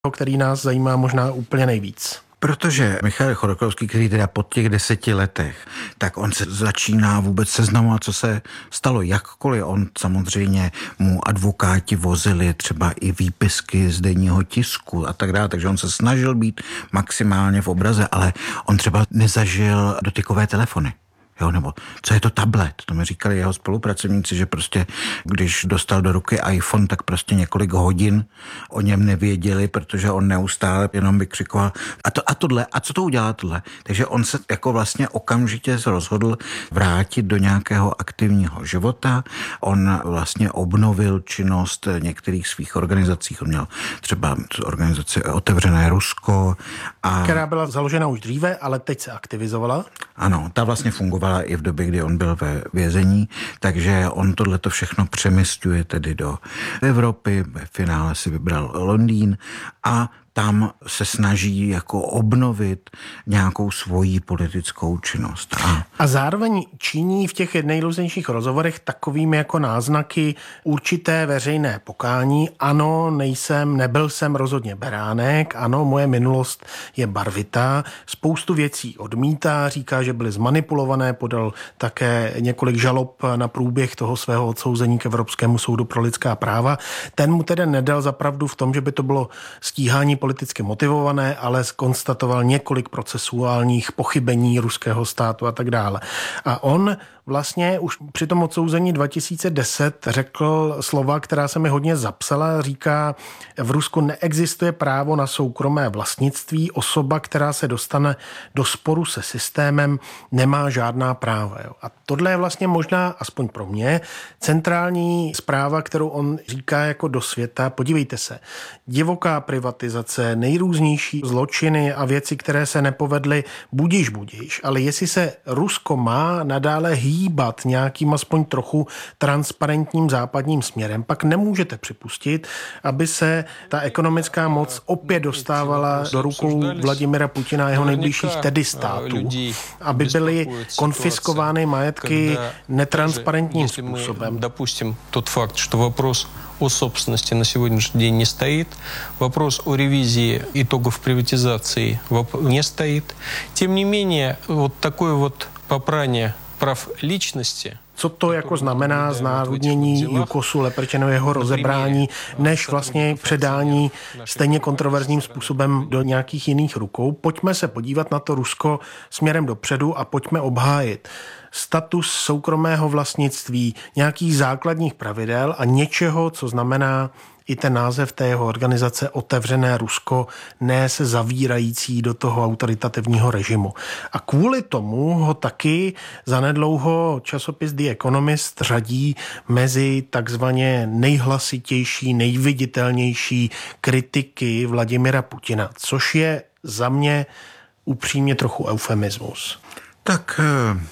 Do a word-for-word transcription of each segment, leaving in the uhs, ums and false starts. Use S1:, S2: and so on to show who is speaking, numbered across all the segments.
S1: který nás zajímá možná úplně nejvíc.
S2: Protože Michail Chodorkovský, který teda po těch deseti letech, tak on se začíná vůbec seznamovat, co se stalo. Jakkoliv on samozřejmě mu advokáti vozili třeba i výpisky z denního tisku a tak dále, takže on se snažil být maximálně v obraze, ale on třeba nezažil dotykové telefony. Jo, nebo co je to tablet? To mi říkali jeho spolupracovníci, že prostě, když dostal do ruky iPhone, tak prostě několik hodin o něm nevěděli, protože on neustále jenom vykřikoval a, to, a tohle, a co to udělá tohle? Takže on se jako vlastně okamžitě rozhodl vrátit do nějakého aktivního života. On vlastně obnovil činnost některých svých organizací. On měl třeba organizaci Otevřené Rusko. A...
S1: která byla založena už dříve, ale teď se aktivizovala.
S2: Ano, ta vlastně fungovala i v době, kdy on byl ve vězení, takže on tohleto všechno přemisťuje tedy do Evropy, ve finále si vybral Londýn a tam se snaží jako obnovit nějakou svoji politickou činnost. A,
S1: a zároveň činí v těch nejrůznějších rozhovorech takovými jako náznaky určité veřejné pokání. Ano, nejsem, nebyl jsem rozhodně beránek, ano, moje minulost je barvitá, spoustu věcí odmítá, říká, že byly zmanipulované, podal také několik žalob na průběh toho svého odsouzení k Evropskému soudu pro lidská práva. Ten mu tedy nedal za pravdu v tom, že by to bylo stíhání politicky motivované, ale konstatoval několik procesuálních pochybení ruského státu a tak dále. A on vlastně už při tom odsouzení dva tisíce deset řekl slova, která se mi hodně zapsala, říká, v Rusku neexistuje právo na soukromé vlastnictví, osoba, která se dostane do sporu se systémem, nemá žádná práva. Jo. A tohle je vlastně možná, aspoň pro mě, centrální zpráva, kterou on říká jako do světa. Podívejte se, divoká privatizace, nejrůznější zločiny a věci, které se nepovedly, budiš, budiš, ale jestli se Rusko má nadále hýbat nějakým aspoň trochu transparentním západním směrem, pak nemůžete připustit, aby se ta ekonomická moc opět dostávala do rukou Vladimira Putina a jeho nejbližších tedy států, aby byly konfiskovány majetky netransparentním způsobem.
S3: Допустим, тот факт, что вопрос о собственности на сегодняшний день не стоит, вопрос о ревизии итогов приватизации не стоит. Тем не менее, вот такое вот попрание прав личности.
S1: Co to jako znamená znárodnění Jukosu, Leperčino, jeho rozebrání, než vlastně předání stejně kontroverzním způsobem do nějakých jiných rukou. Pojďme se podívat na to Rusko směrem dopředu a pojďme obhájit status soukromého vlastnictví, nějakých základních pravidel a něčeho, co znamená i ten název té jeho organizace Otevřené Rusko, ne se zavírající do toho autoritativního režimu. A kvůli tomu ho taky zanedlouho časopis The Economist řadí mezi takzvaně nejhlasitější, nejviditelnější kritiky Vladimira Putina, což je za mě upřímně trochu eufemismus.
S2: Tak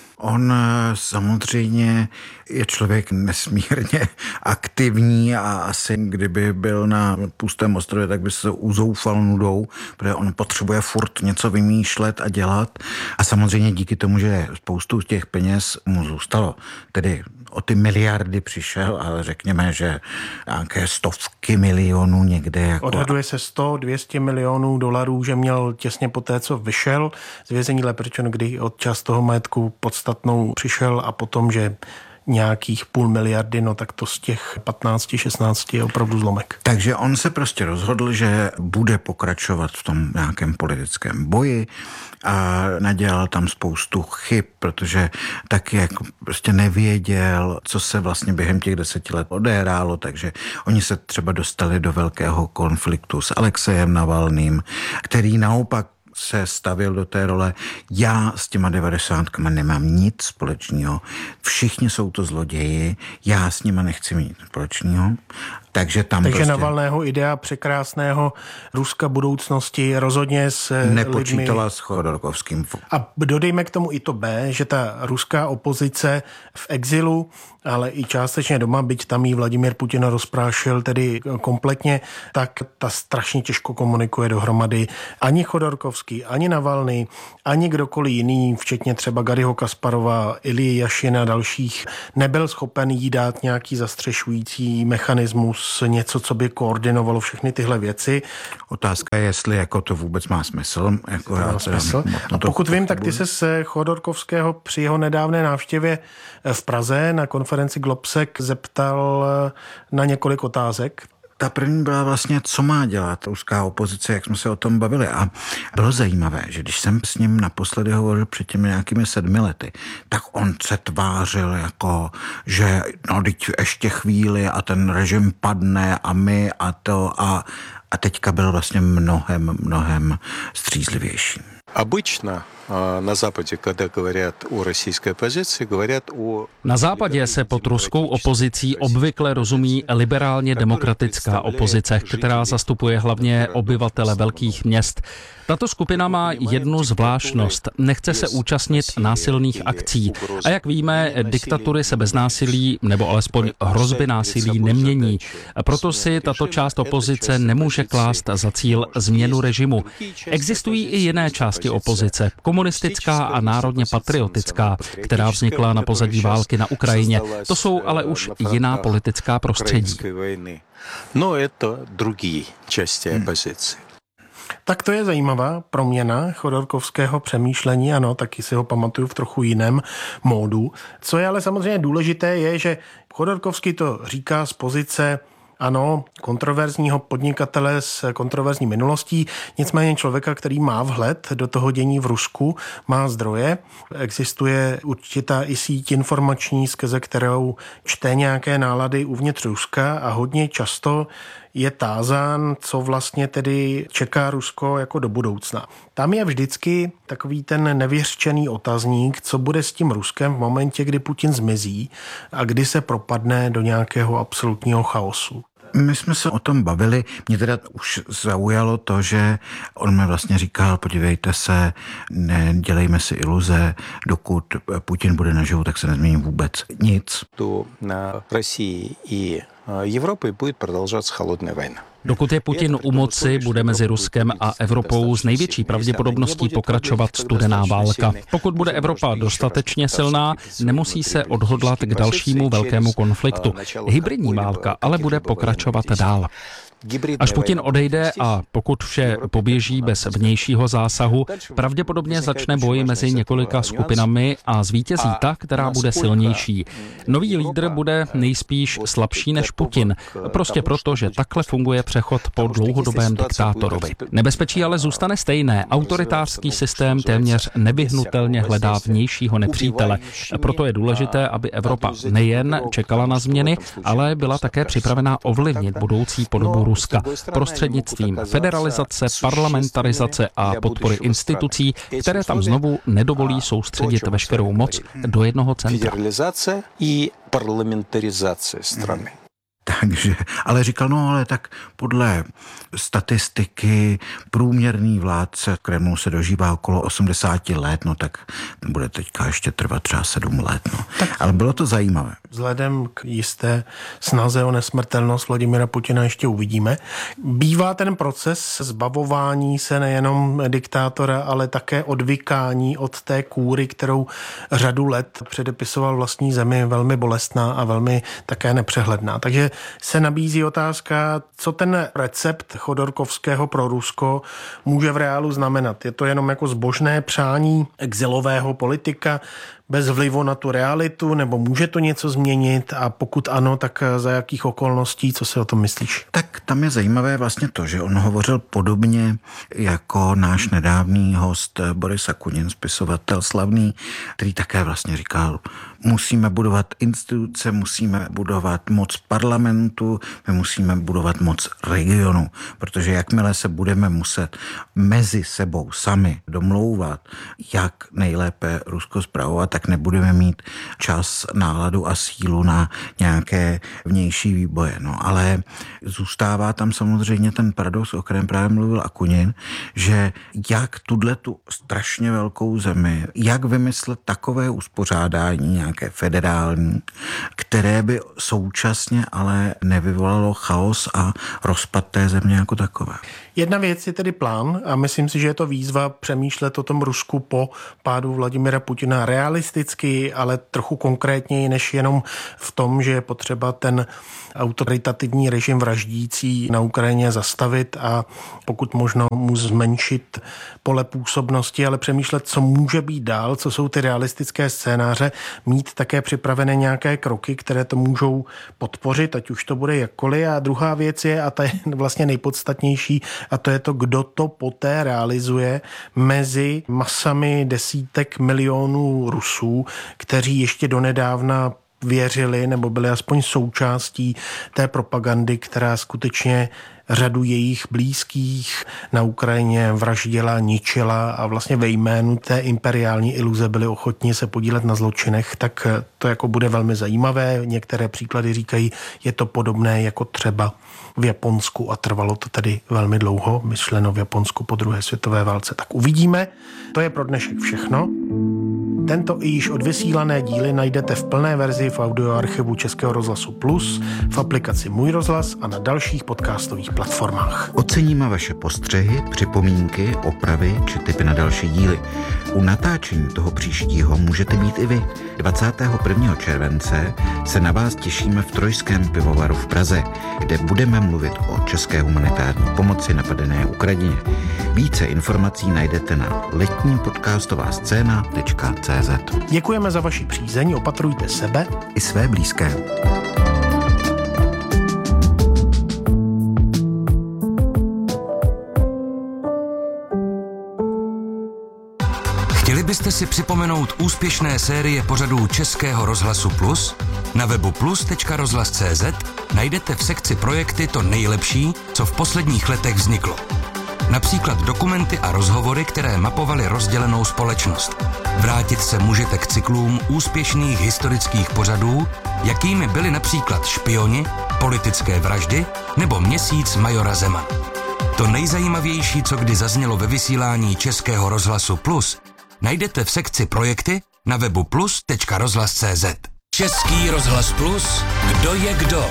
S2: on samozřejmě je člověk nesmírně aktivní a asi kdyby byl na pustém ostrově, tak by se uzoufal nudou, protože on potřebuje furt něco vymýšlet a dělat. A samozřejmě díky tomu, že spoustu těch peněz mu zůstalo, tedy o ty miliardy přišel, ale řekněme, že nějaké stovky milionů někde. Jako...
S1: Odhaduje se sto dvě stě milionů dolarů, že měl těsně po té, co vyšel z vězení Leperčon, kdy od část toho majetku podstatnou přišel a potom, že nějakých půl miliardy, no tak to z těch patnáct šestnáct je opravdu zlomek.
S2: Takže on se prostě rozhodl, že bude pokračovat v tom nějakém politickém boji a nadělal tam spoustu chyb, protože taky jako prostě nevěděl, co se vlastně během těch deseti let odehrálo, takže oni se třeba dostali do velkého konfliktu s Alexejem Navalným, který naopak se stavil do té role, já s těma devadesátkama nemám nic společného, všichni jsou to zloději, já s nima nechci mít společného. Takže tam
S1: Takže
S2: prostě...
S1: Navalného idea překrásného Ruska budoucnosti rozhodně s
S2: nepočítala
S1: lidmi...
S2: s Chodorkovským.
S1: A dodejme k tomu i to B, že ta ruská opozice v exilu, ale i částečně doma, byť tam jí Vladimír Putin rozprášil tedy kompletně, tak ta strašně těžko komunikuje dohromady. Ani Chodorkovský, Chodorkovský, ani Navalny, ani kdokoliv jiný, včetně třeba Garryho Kasparova, Ilji Jašina a dalších, nebyl schopen jí dát nějaký zastřešující mechanismus, něco, co by koordinovalo všechny tyhle věci.
S2: Otázka je, jestli jako to vůbec má smysl. Jako
S1: to má smysl. A pokud vím, tak ty se z Chodorkovského při jeho nedávné návštěvě v Praze na konferenci Globsec zeptal na několik otázek.
S2: Ta první byla vlastně, co má dělat ruská opozice, jak jsme se o tom bavili. A bylo zajímavé, že když jsem s ním naposledy hovořil před těmi nějakými sedmi lety, tak on se tvářil jako, že no teď ještě chvíli a ten režim padne a my a to a, a teďka byl vlastně mnohem, mnohem střízlivější.
S4: Обычно на Западе, когда говорят о российской оппозиции, говорят о...
S5: Na západě se pod ruskou opozicí obvykle rozumí liberálně demokratická opozice, která zastupuje hlavně obyvatele velkých měst. Tato skupina má jednu zvláštnost. Nechce se účastnit násilných akcí. A jak víme, diktatury se bez násilí, nebo alespoň hrozby násilí nemění. Proto si tato část opozice nemůže klást za cíl změnu režimu. Existují i jiné části opozice, komunistická a národně patriotická, která vznikla na pozadí války na Ukrajině. To jsou ale už jiná politická prostředí.
S4: No, je to druhý části opozice.
S1: Tak to je zajímavá proměna Chodorkovského přemýšlení, ano, taky si ho pamatuju v trochu jiném módu. Co je ale samozřejmě důležité, je, že Chodorkovský to říká z pozice ano, kontroverzního podnikatele s kontroverzní minulostí, nicméně člověka, který má vhled do toho dění v Rusku, má zdroje. Existuje určitá i síť informační, skrze kterou čte nějaké nálady uvnitř Ruska a hodně často je tázán, co vlastně tedy čeká Rusko jako do budoucna. Tam je vždycky takový ten nevyřčený otazník, co bude s tím Ruskem v momentě, kdy Putin zmizí a kdy se propadne do nějakého absolutního chaosu.
S2: My jsme se o tom bavili, mě teda už zaujalo to, že on mi vlastně říkal, podívejte se, nedělejme si iluze, dokud Putin bude naživu, tak se nezmění vůbec nic.
S4: Tu na Rusii i Evropy bude prodloužovat холодná vojna.
S5: Dokud je Putin u moci, bude mezi Ruskem a Evropou s největší pravděpodobností pokračovat studená válka. Pokud bude Evropa dostatečně silná, nemusí se odhodlat k dalšímu velkému konfliktu. Hybridní válka ale bude pokračovat dál. Až Putin odejde a pokud vše poběží bez vnějšího zásahu, pravděpodobně začne boj mezi několika skupinami a zvítězí ta, která bude silnější. Nový lídr bude nejspíš slabší než Putin, prostě proto, že takhle funguje přechod po dlouhodobém diktátorovi. Nebezpečí ale zůstane stejné. Autoritářský systém téměř nevyhnutelně hledá vnějšího nepřítele. Proto je důležité, aby Evropa nejen čekala na změny, ale byla také připravená ovlivnit budoucí podobu Ruska prostřednictvím federalizace, parlamentarizace a podpory institucí, které tam znovu nedovolí soustředit veškerou moc do jednoho centra.
S4: Federalizace i parlamentarizace strany.
S2: Takže, ale říkal, no ale tak podle statistiky průměrný vládce v Kremlu se dožívá okolo osmdesát let, no tak bude teďka ještě trvat třeba sedm let, no. Tak, ale bylo to zajímavé.
S1: Vzhledem k jisté snaze o nesmrtelnost Vladimira Putina ještě uvidíme. Bývá ten proces zbavování se nejenom diktátora, ale také odvykání od té kůry, kterou řadu let předepisoval vlastní zemi, velmi bolestná a velmi také nepřehledná. Takže se nabízí otázka, co ten recept Chodorkovského pro Rusko může v reálu znamenat. Je to jenom jako zbožné přání exilového politika bez vlivu na tu realitu, nebo může to něco změnit a pokud ano, tak za jakých okolností, co si o tom myslíš?
S2: Tak tam je zajímavé vlastně to, že on hovořil podobně jako náš nedávný host Boris Akunin, spisovatel slavný, který také vlastně říkal, musíme budovat instituce, musíme budovat moc parlamentu, my musíme budovat moc regionu, protože jakmile se budeme muset mezi sebou sami domlouvat, jak nejlépe Rusko spravovat, tak nebudeme mít čas, náladu a sílu na nějaké vnější výboje. No, ale zůstává tam samozřejmě ten paradox, o kterém právě mluvil Akunin, že jak tuto strašně velkou zemi, jak vymyslet takové uspořádání, nějaké federální, které by současně ale nevyvolalo chaos a rozpad té země jako takové.
S1: Jedna věc je tedy plán a myslím si, že je to výzva přemýšlet o tom Rusku po pádu Vladimira Putina realisticky, ale trochu konkrétněji než jenom v tom, že je potřeba ten autoritativní režim vraždící na Ukrajině zastavit a pokud možno mu zmenšit pole působnosti, ale přemýšlet, co může být dál, co jsou ty realistické scénáře, mít také připravené nějaké kroky, které to můžou podpořit, ať už to bude jakkoliv. A druhá věc je, a ta je vlastně nejpodstatnější, a to je to, kdo to poté realizuje mezi masami desítek milionů Rusů, kteří ještě donedávna věřili nebo byli aspoň součástí té propagandy, která skutečně řadu jejich blízkých na Ukrajině vraždila, ničila a vlastně ve jménu té imperiální iluze byli ochotni se podílet na zločinech, tak to jako bude velmi zajímavé. Některé příklady říkají, je to podobné jako třeba v Japonsku a trvalo to tedy velmi dlouho, myšleno v Japonsku po druhé světové válce. Tak uvidíme. To je pro dnešek všechno. Tento i již odvysílané díly najdete v plné verzi v audioarchivu Českého rozhlasu Plus, v aplikaci Můj rozhlas a na dalších podcastových platformách.
S2: Oceníme vaše postřehy, připomínky, opravy či tipy na další díly. U natáčení toho příštího můžete být i vy. dvacátého prvního července se na vás těšíme v Trojském pivovaru v Praze, kde budeme mluvit o české humanitární pomoci napadené Ukrajině. Více informací najdete na letní podcastová scéna tečka cé zet.
S1: Děkujeme za vaši přízeň, opatrujte sebe
S2: i své blízké.
S6: Chtěli byste si připomenout úspěšné série pořadů Českého rozhlasu Plus? Na webu plus tečka rozhlas tečka cé zet najdete v sekci projekty to nejlepší, co v posledních letech vzniklo. Například dokumenty a rozhovory, které mapovaly rozdělenou společnost. Vrátit se můžete k cyklům úspěšných historických pořadů, jakými byly například Špioni, Politické vraždy nebo Měsíc majora Zemana. To nejzajímavější, co kdy zaznělo ve vysílání Českého rozhlasu Plus, najdete v sekci projekty na webu plus tečka rozhlas tečka cé zet. Český rozhlas Plus, kdo je kdo?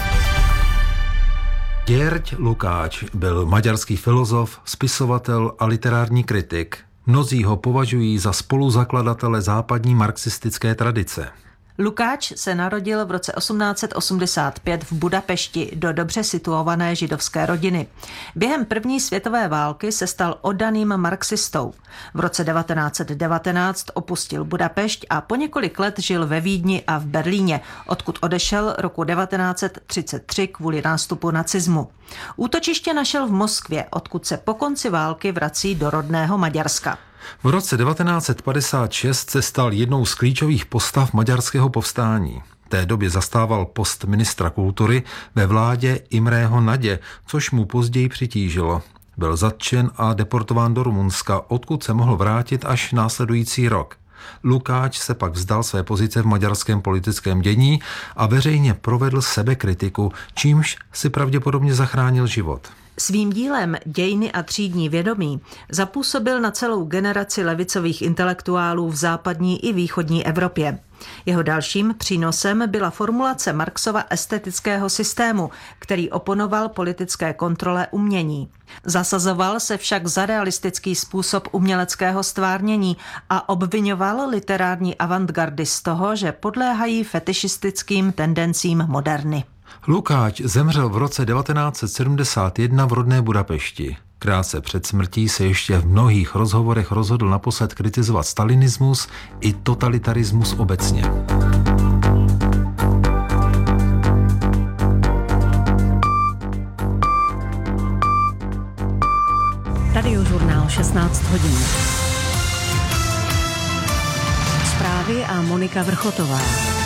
S7: György Lukács byl maďarský filozof, spisovatel a literární kritik. Mnozí ho považují za spoluzakladatele západní marxistické tradice.
S8: Lukács se narodil v roce osmnáct set osmdesát pět v Budapešti do dobře situované židovské rodiny. Během první světové války se stal oddaným marxistou. V roce devatenáct set devatenáct opustil Budapešť a po několik let žil ve Vídni a v Berlíně, odkud odešel roku devatenáct set třicet tři kvůli nástupu nacismu. Útočiště našel v Moskvě, odkud se po konci války vrací do rodného Maďarska.
S7: V roce devatenáct set padesát šest se stal jednou z klíčových postav maďarského povstání. V té době zastával post ministra kultury ve vládě Imrého Nadě, což mu později přitížilo. Byl zatčen a deportován do Rumunska, odkud se mohl vrátit až následující rok. Lukács se pak vzdal své pozice v maďarském politickém dění a veřejně provedl sebekritiku, čímž si pravděpodobně zachránil život.
S8: Svým dílem Dějiny a třídní vědomí zapůsobil na celou generaci levicových intelektuálů v západní i východní Evropě. Jeho dalším přínosem byla formulace Marxova estetického systému, který oponoval politické kontrole umění. Zasazoval se však za realistický způsob uměleckého stvárnění a obvinoval literární avantgardy z toho, že podléhají fetišistickým tendencím moderny.
S7: Lukács zemřel v roce devatenáct set sedmdesát jedna v rodné Budapešti. Krátce před smrtí se ještě v mnohých rozhovorech rozhodl naposled kritizovat stalinismus i totalitarismus obecně.
S9: Radiožurnál šestnáct hodin. Zprávy a Monika Vrchotová.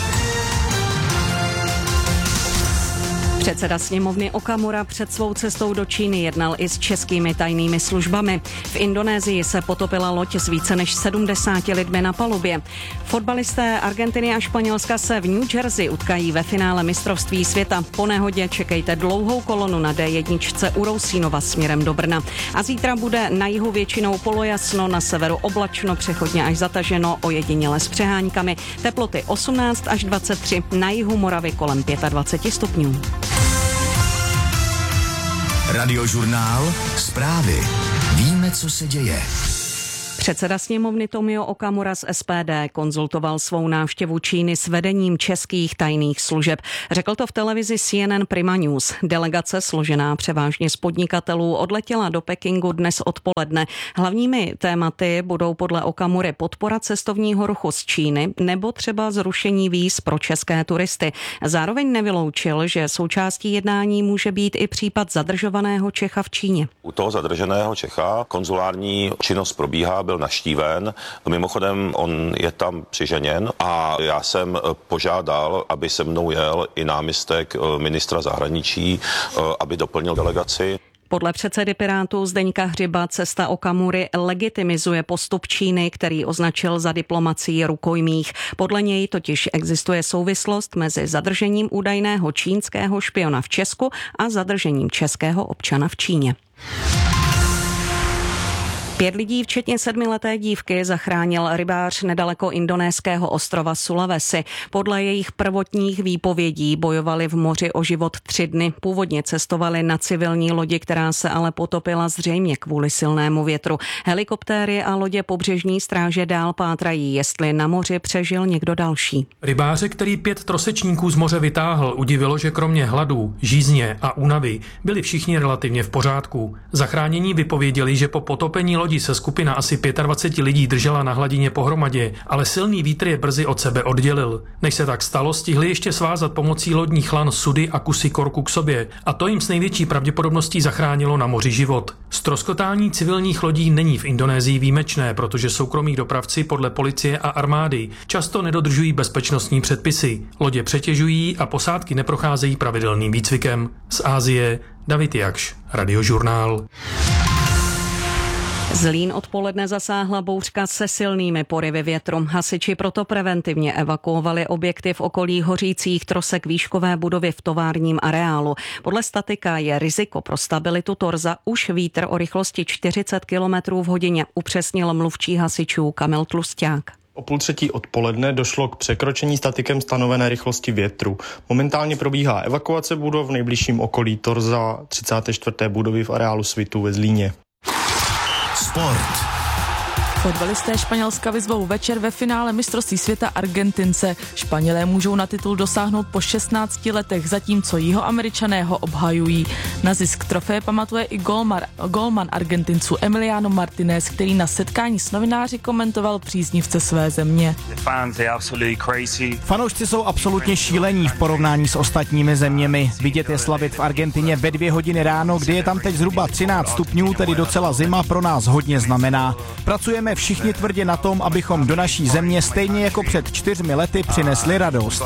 S9: Předseda sněmovny Okamura před svou cestou do Číny jednal i s českými tajnými službami. V Indonésii se potopila loď s více než sedmdesáti lidmi na palubě. Fotbalisté Argentiny a Španělska se v New Jersey utkají ve finále mistrovství světa. Po nehodě čekejte dlouhou kolonu na dé jedna u Rousínova směrem do Brna. A zítra bude na jihu většinou polojasno, na severu oblačno, přechodně až zataženo, ojediněle s přeháňkami. Teploty osmnáct až dvacet tři, na jihu Moravy kolem dvacet pět stupňů.
S10: Radiožurnál, zprávy. Víme, co se děje.
S9: Předseda sněmovny Tomio Okamura z S P D konzultoval svou návštěvu Číny s vedením českých tajných služeb. Řekl to v televizi C N N Prima News. Delegace složená převážně z podnikatelů odletěla do Pekingu dnes odpoledne. Hlavními tématy budou podle Okamury podpora cestovního ruchu z Číny nebo třeba zrušení víz pro české turisty. Zároveň nevyloučil, že součástí jednání může být i případ zadržovaného Čecha v Číně.
S11: U toho zadrženého Čecha konzulární činnost probíhá, byl navštíven. Mimochodem, on je tam přiženěn a já jsem požádal, aby se mnou jel i náměstek ministra zahraničí, aby doplnil delegaci.
S9: Podle předsedy Pirátů Zdeňka Hřiba cesta Okamury legitimizuje postup Číny, který označil za diplomacii rukojmích. Podle něj totiž existuje souvislost mezi zadržením údajného čínského špiona v Česku a zadržením českého občana v Číně. Pět lidí, včetně sedmileté dívky, zachránil rybář nedaleko indonéského ostrova Sulawesi. Podle jejich prvotních výpovědí bojovali v moři o život tři dny. Původně cestovali na civilní lodi, která se ale potopila zřejmě kvůli silnému větru. Helikoptéry a lodě pobřežní stráže dál pátrají, jestli na moři přežil někdo další.
S12: Rybáře, který pět trosečníků z moře vytáhl, udivilo, že kromě hladu, žízně a únavy byli všichni relativně v pořádku. Zachránění vypověděli, že po potopení lodi se skupina asi dvacet pět lidí držela na hladině pohromadě, ale silný vítr je brzy od sebe oddělil. Než se tak stalo, stihli ještě svázat pomocí lodních lan sudy a kusy korku k sobě a to jim s největší pravděpodobností zachránilo na moři život. Ztroskotání civilních lodí není v Indonésii výjimečné, protože soukromí dopravci podle policie a armády často nedodržují bezpečnostní předpisy. Lodě přetěžují a posádky neprocházejí pravidelným výcvikem. Z Asie David Jakš, Radiožurnál.
S9: Zlín odpoledne zasáhla bouřka se silnými porivy větru. Hasiči proto preventivně evakuovali objekty v okolí hořících trosek výškové budovy v továrním areálu. Podle statika je riziko pro stabilitu torza už vítr o rychlosti čtyřicet kilometrů v hodině, upřesnil mluvčí hasičů Kamil Tlusťák.
S13: O půl třetí odpoledne došlo k překročení statikem stanovené rychlosti větru. Momentálně probíhá evakuace budov v nejbližším okolí torza třicáté čtvrté budovy v areálu Svitu ve Zlíně.
S10: Sport.
S14: Fotbalisté Španělska vyzvou večer ve finále mistrovství světa Argentince. Španělé můžou na titul dosáhnout po šestnácti letech, zatímco Jihoameričané ho obhajují. Na zisk trofeje pamatuje i golman, golman Argentinců Emiliano Martinez, který na setkání s novináři komentoval příznivce své země.
S15: Fanoušci jsou absolutně šílení v porovnání s ostatními zeměmi. Vidět je slavit v Argentině ve dvě hodiny ráno, kdy je tam teď zhruba třináct stupňů, tedy docela zima, pro nás hodně znamená. Pracujeme všichni tvrdě na tom, abychom do naší země stejně jako před čtyřmi lety přinesli radost.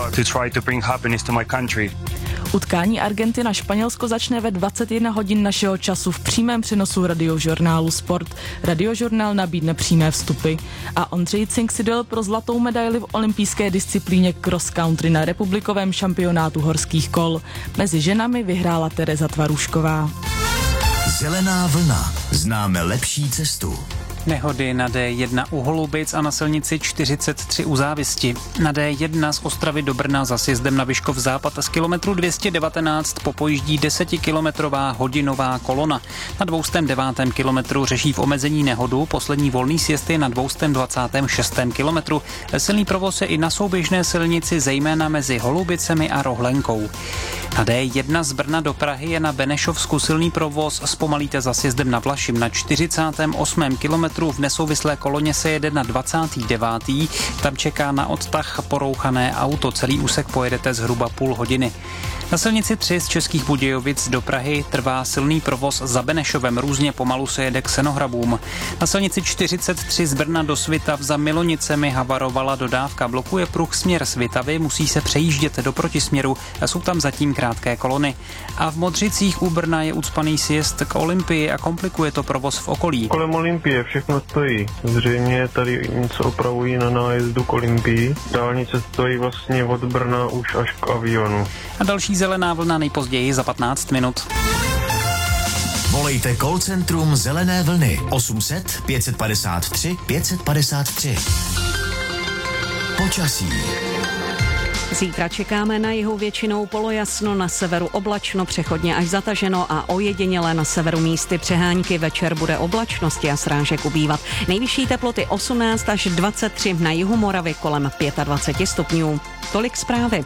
S14: Utkání Argentina-Španělsko začne ve dvacet jedna hodin našeho času v přímém přenosu radiožurnálu Sport. Radiožurnál nabídne přímé vstupy. A Ondřej Cink si dojel pro zlatou medaili v olympijské disciplíně cross country na republikovém šampionátu horských kol. Mezi ženami vyhrála Tereza Tvarušková.
S10: Zelená vlna. Známe lepší cestu.
S16: Nehody na D jedna u Holubic a na silnici čtyřicet tři u Závisti. Na D jedna z Ostravy do Brna za sjezdem na Vyškov západ z kilometru dvě stě devatenáct popojíždí desetikilometrová hodinová kolona. Na dvoustém devátém kilometru řeší v omezení nehodu, poslední volný sjezd je na dvoustém dvacátém šestém kilometru. Silný provoz je i na souběžné silnici, zejména mezi Holubicemi a Rohlenkou. Na D jedna z Brna do Prahy je na Benešovsku silný provoz, zpomalíte za sjezdem na Vlašim. Na čtyřicátém osmém kilometru v nesouvislé koloně se jede na dvacátý devátý Tam čeká na odtah porouchané auto. Celý úsek pojedete zhruba půl hodiny. Na silnici tři z Českých Budějovic do Prahy trvá silný provoz za Benešovem. Různě pomalu se jede k Senohrabům. Na silnici čtyřicet tři z Brna do Svitav za Milonicemi havarovala dodávka. Blokuje pruh směr Svitavy, musí se přejíždět do protisměru. Jsou tam zatím krátké kolony. A v Modřicích u Brna je ucpaný sjezd k Olympii a komplikuje to provoz v okolí.
S17: Kolem Olympie všechno stojí. Zřejmě tady něco opravují na nájezdu k Olympii. Dálnice stojí vlastně od Brna už až k Avionu.
S16: A další zelená vlna nejpozději za patnáct minut.
S10: Volejte call centrum Zelené vlny osm set pět padesát tři pět padesát tři. Počasí.
S9: Zítra čekáme na jihu většinou polojasno, na severu oblačno, přechodně až zataženo a ojediněle na severu místy přehánky. Večer bude oblačnosti a srážek ubývat. Nejvyšší teploty osmnáct až dvacet tři, na jihu Moravy kolem dvacet pět stupňů. Tolik zprávy.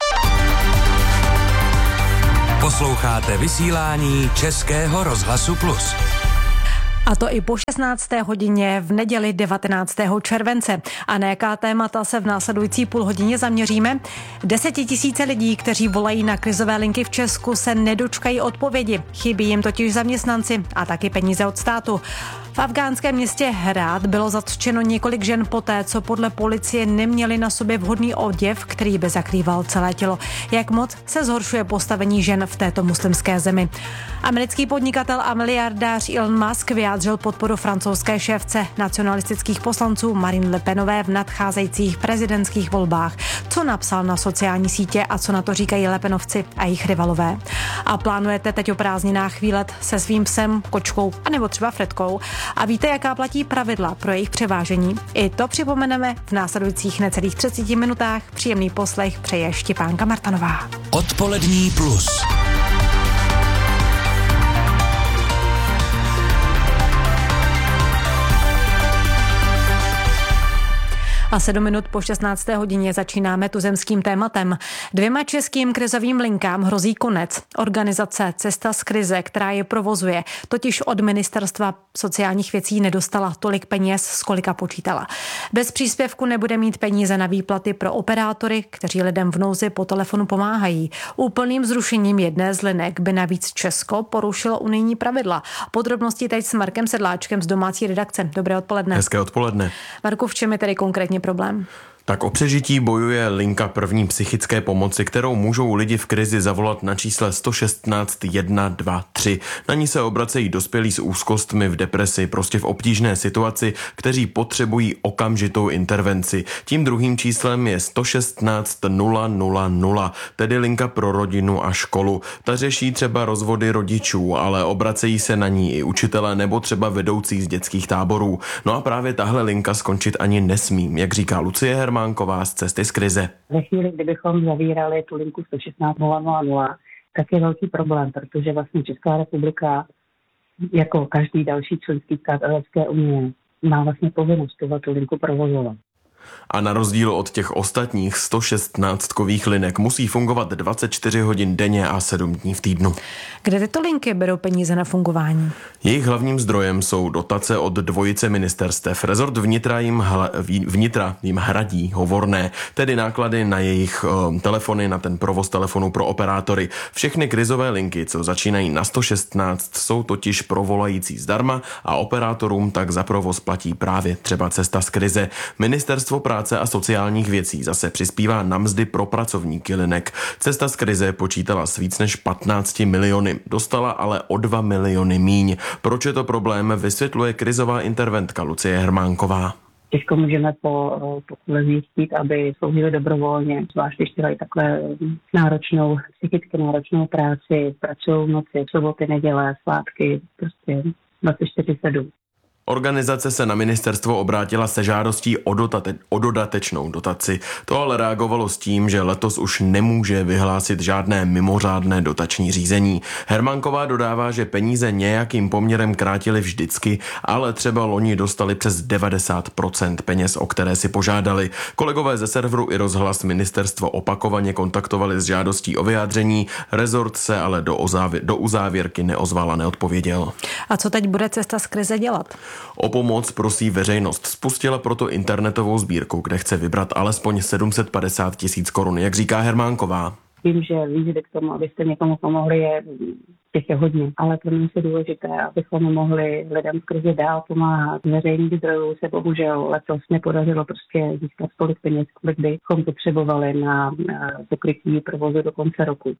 S6: Posloucháte vysílání Českého rozhlasu Plus.
S18: A to i po šestnácté hodině v neděli devatenáctého července. A na jaká témata se v následující půl hodině zaměříme? Desetitisíce lidí, kteří volají na krizové linky v Česku, se nedočkají odpovědi. Chybí jim totiž zaměstnanci a taky peníze od státu. V afgánském městě Herát bylo zatčeno několik žen poté, co podle policie neměli na sobě vhodný oděv, který by zakrýval celé tělo. Jak moc se zhoršuje postavení žen v této muslimské zemi? Americký podnikatel a miliardář Elon Musk vyjádřil podporu francouzské šéfce nacionalistických poslanců Marine Le Penové v nadcházejících prezidentských volbách. Co napsal na sociální sítě a co na to říkají Le Penovci a jejich rivalové? A plánujete teď o prázdninách výlet se svým psem, kočkou anebo třeba Fredkou? A víte, jaká platí pravidla pro jejich převážení? I to připomeneme v následujících necelých třiceti minutách. Příjemný poslech přeje Štěpánka Martanová.
S6: Odpolední plus.
S18: A sedm minut po šestnácté hodině začínáme tuzemským tématem. Dvěma českým krizovým linkám hrozí konec. Organizace Cesta z krize, která je provozuje, totiž od Ministerstva sociálních věcí nedostala tolik peněz, z kolika počítala. Bez příspěvku nebude mít peníze na výplaty pro operátory, kteří lidem v nouzi po telefonu pomáhají. Úplným zrušením jedné z linek by navíc Česko porušilo unijní pravidla. Podrobnosti teď s Markem Sedláčkem z domácí redakce. Dobré odpoledne.
S19: Hezké odpoledne.
S18: Marku, v čem je tedy konkrétně problém?
S19: Tak o přežití bojuje linka první psychické pomoci, kterou můžou lidi v krizi zavolat na čísle sto šestnáct jedna dva tři. Na ní se obracejí dospělí s úzkostmi, v depresi, prostě v obtížné situaci, kteří potřebují okamžitou intervenci. Tím druhým číslem je sto šestnáct nula nula nula, tedy linka pro rodinu a školu. Ta řeší třeba rozvody rodičů, ale obracejí se na ní i učitelé nebo třeba vedoucí z dětských táborů. No a právě tahle linka skončit ani nesmí, jak říká Lucie Hermánková z Cesty z krize.
S20: Ve chvíli, kdybychom zavírali tu linku sto šestnáct nula nula nula, tak je velký problém, protože vlastně Česká republika, jako každý další členský stát Evropské unie, má vlastně povinnost tu linku provozovat.
S19: A na rozdíl od těch ostatních sto šestnáctkových linek musí fungovat dvacet čtyři hodin denně a sedm dní v týdnu.
S18: Kde tyto linky berou peníze na fungování?
S19: Jejich hlavním zdrojem jsou dotace od dvojice ministerstev. Rezort vnitra jim, hla, vnitra jim hradí hovorné, tedy náklady na jejich uh, telefony, na ten provoz telefonu pro operátory. Všechny krizové linky, co začínají na sto šestnáct, jsou totiž pro volající zdarma a operátorům tak za provoz platí právě třeba Cesta z krize. Ministerstvo práce a sociálních věcí zase přispívá na mzdy pro pracovníky linek. Cesta z krize počítala s víc než patnácti miliony, dostala ale o dva miliony míň. Proč je to problém, vysvětluje krizová interventka Lucie Hermánková.
S20: Těžko můžeme po, po kolezích chtít, aby sloužili dobrovolně, zvlášť když dělají takhle náročnou, psychicky náročnou práci, pracují v noci, soboty, neděle, svátky, prostě dvacet čtyři sedm.
S19: Organizace se na ministerstvo obrátila se žádostí o, dotate- o dodatečnou dotaci. To ale reagovalo s tím, že letos už nemůže vyhlásit žádné mimořádné dotační řízení. Hermánková dodává, že peníze nějakým poměrem krátily vždycky, ale třeba loni dostali přes devadesát procent peněz, o které si požádali. Kolegové ze serveru i rozhlas ministerstvo opakovaně kontaktovali s žádostí o vyjádření, rezort se ale do, ozávě- do uzávěrky neozval a neodpověděl.
S18: A co teď bude Cesta z krize dělat?
S19: O pomoc prosí veřejnost. Spustila proto internetovou sbírku, kde chce vybrat alespoň sedm set padesát tisíc korun, jak říká Hermánková.
S20: Vím, že výzvy k tomu, abyste někomu pomohli, je, těch je hodně, ale pro mě je důležité, abychom mohli lidem v krizi dál pomáhat. Z veřejných zdrojů se bohužel letos nepodařilo prostě získat tolik peněz, kolik bychom potřebovali na, na pokrytí provozu do konce roku.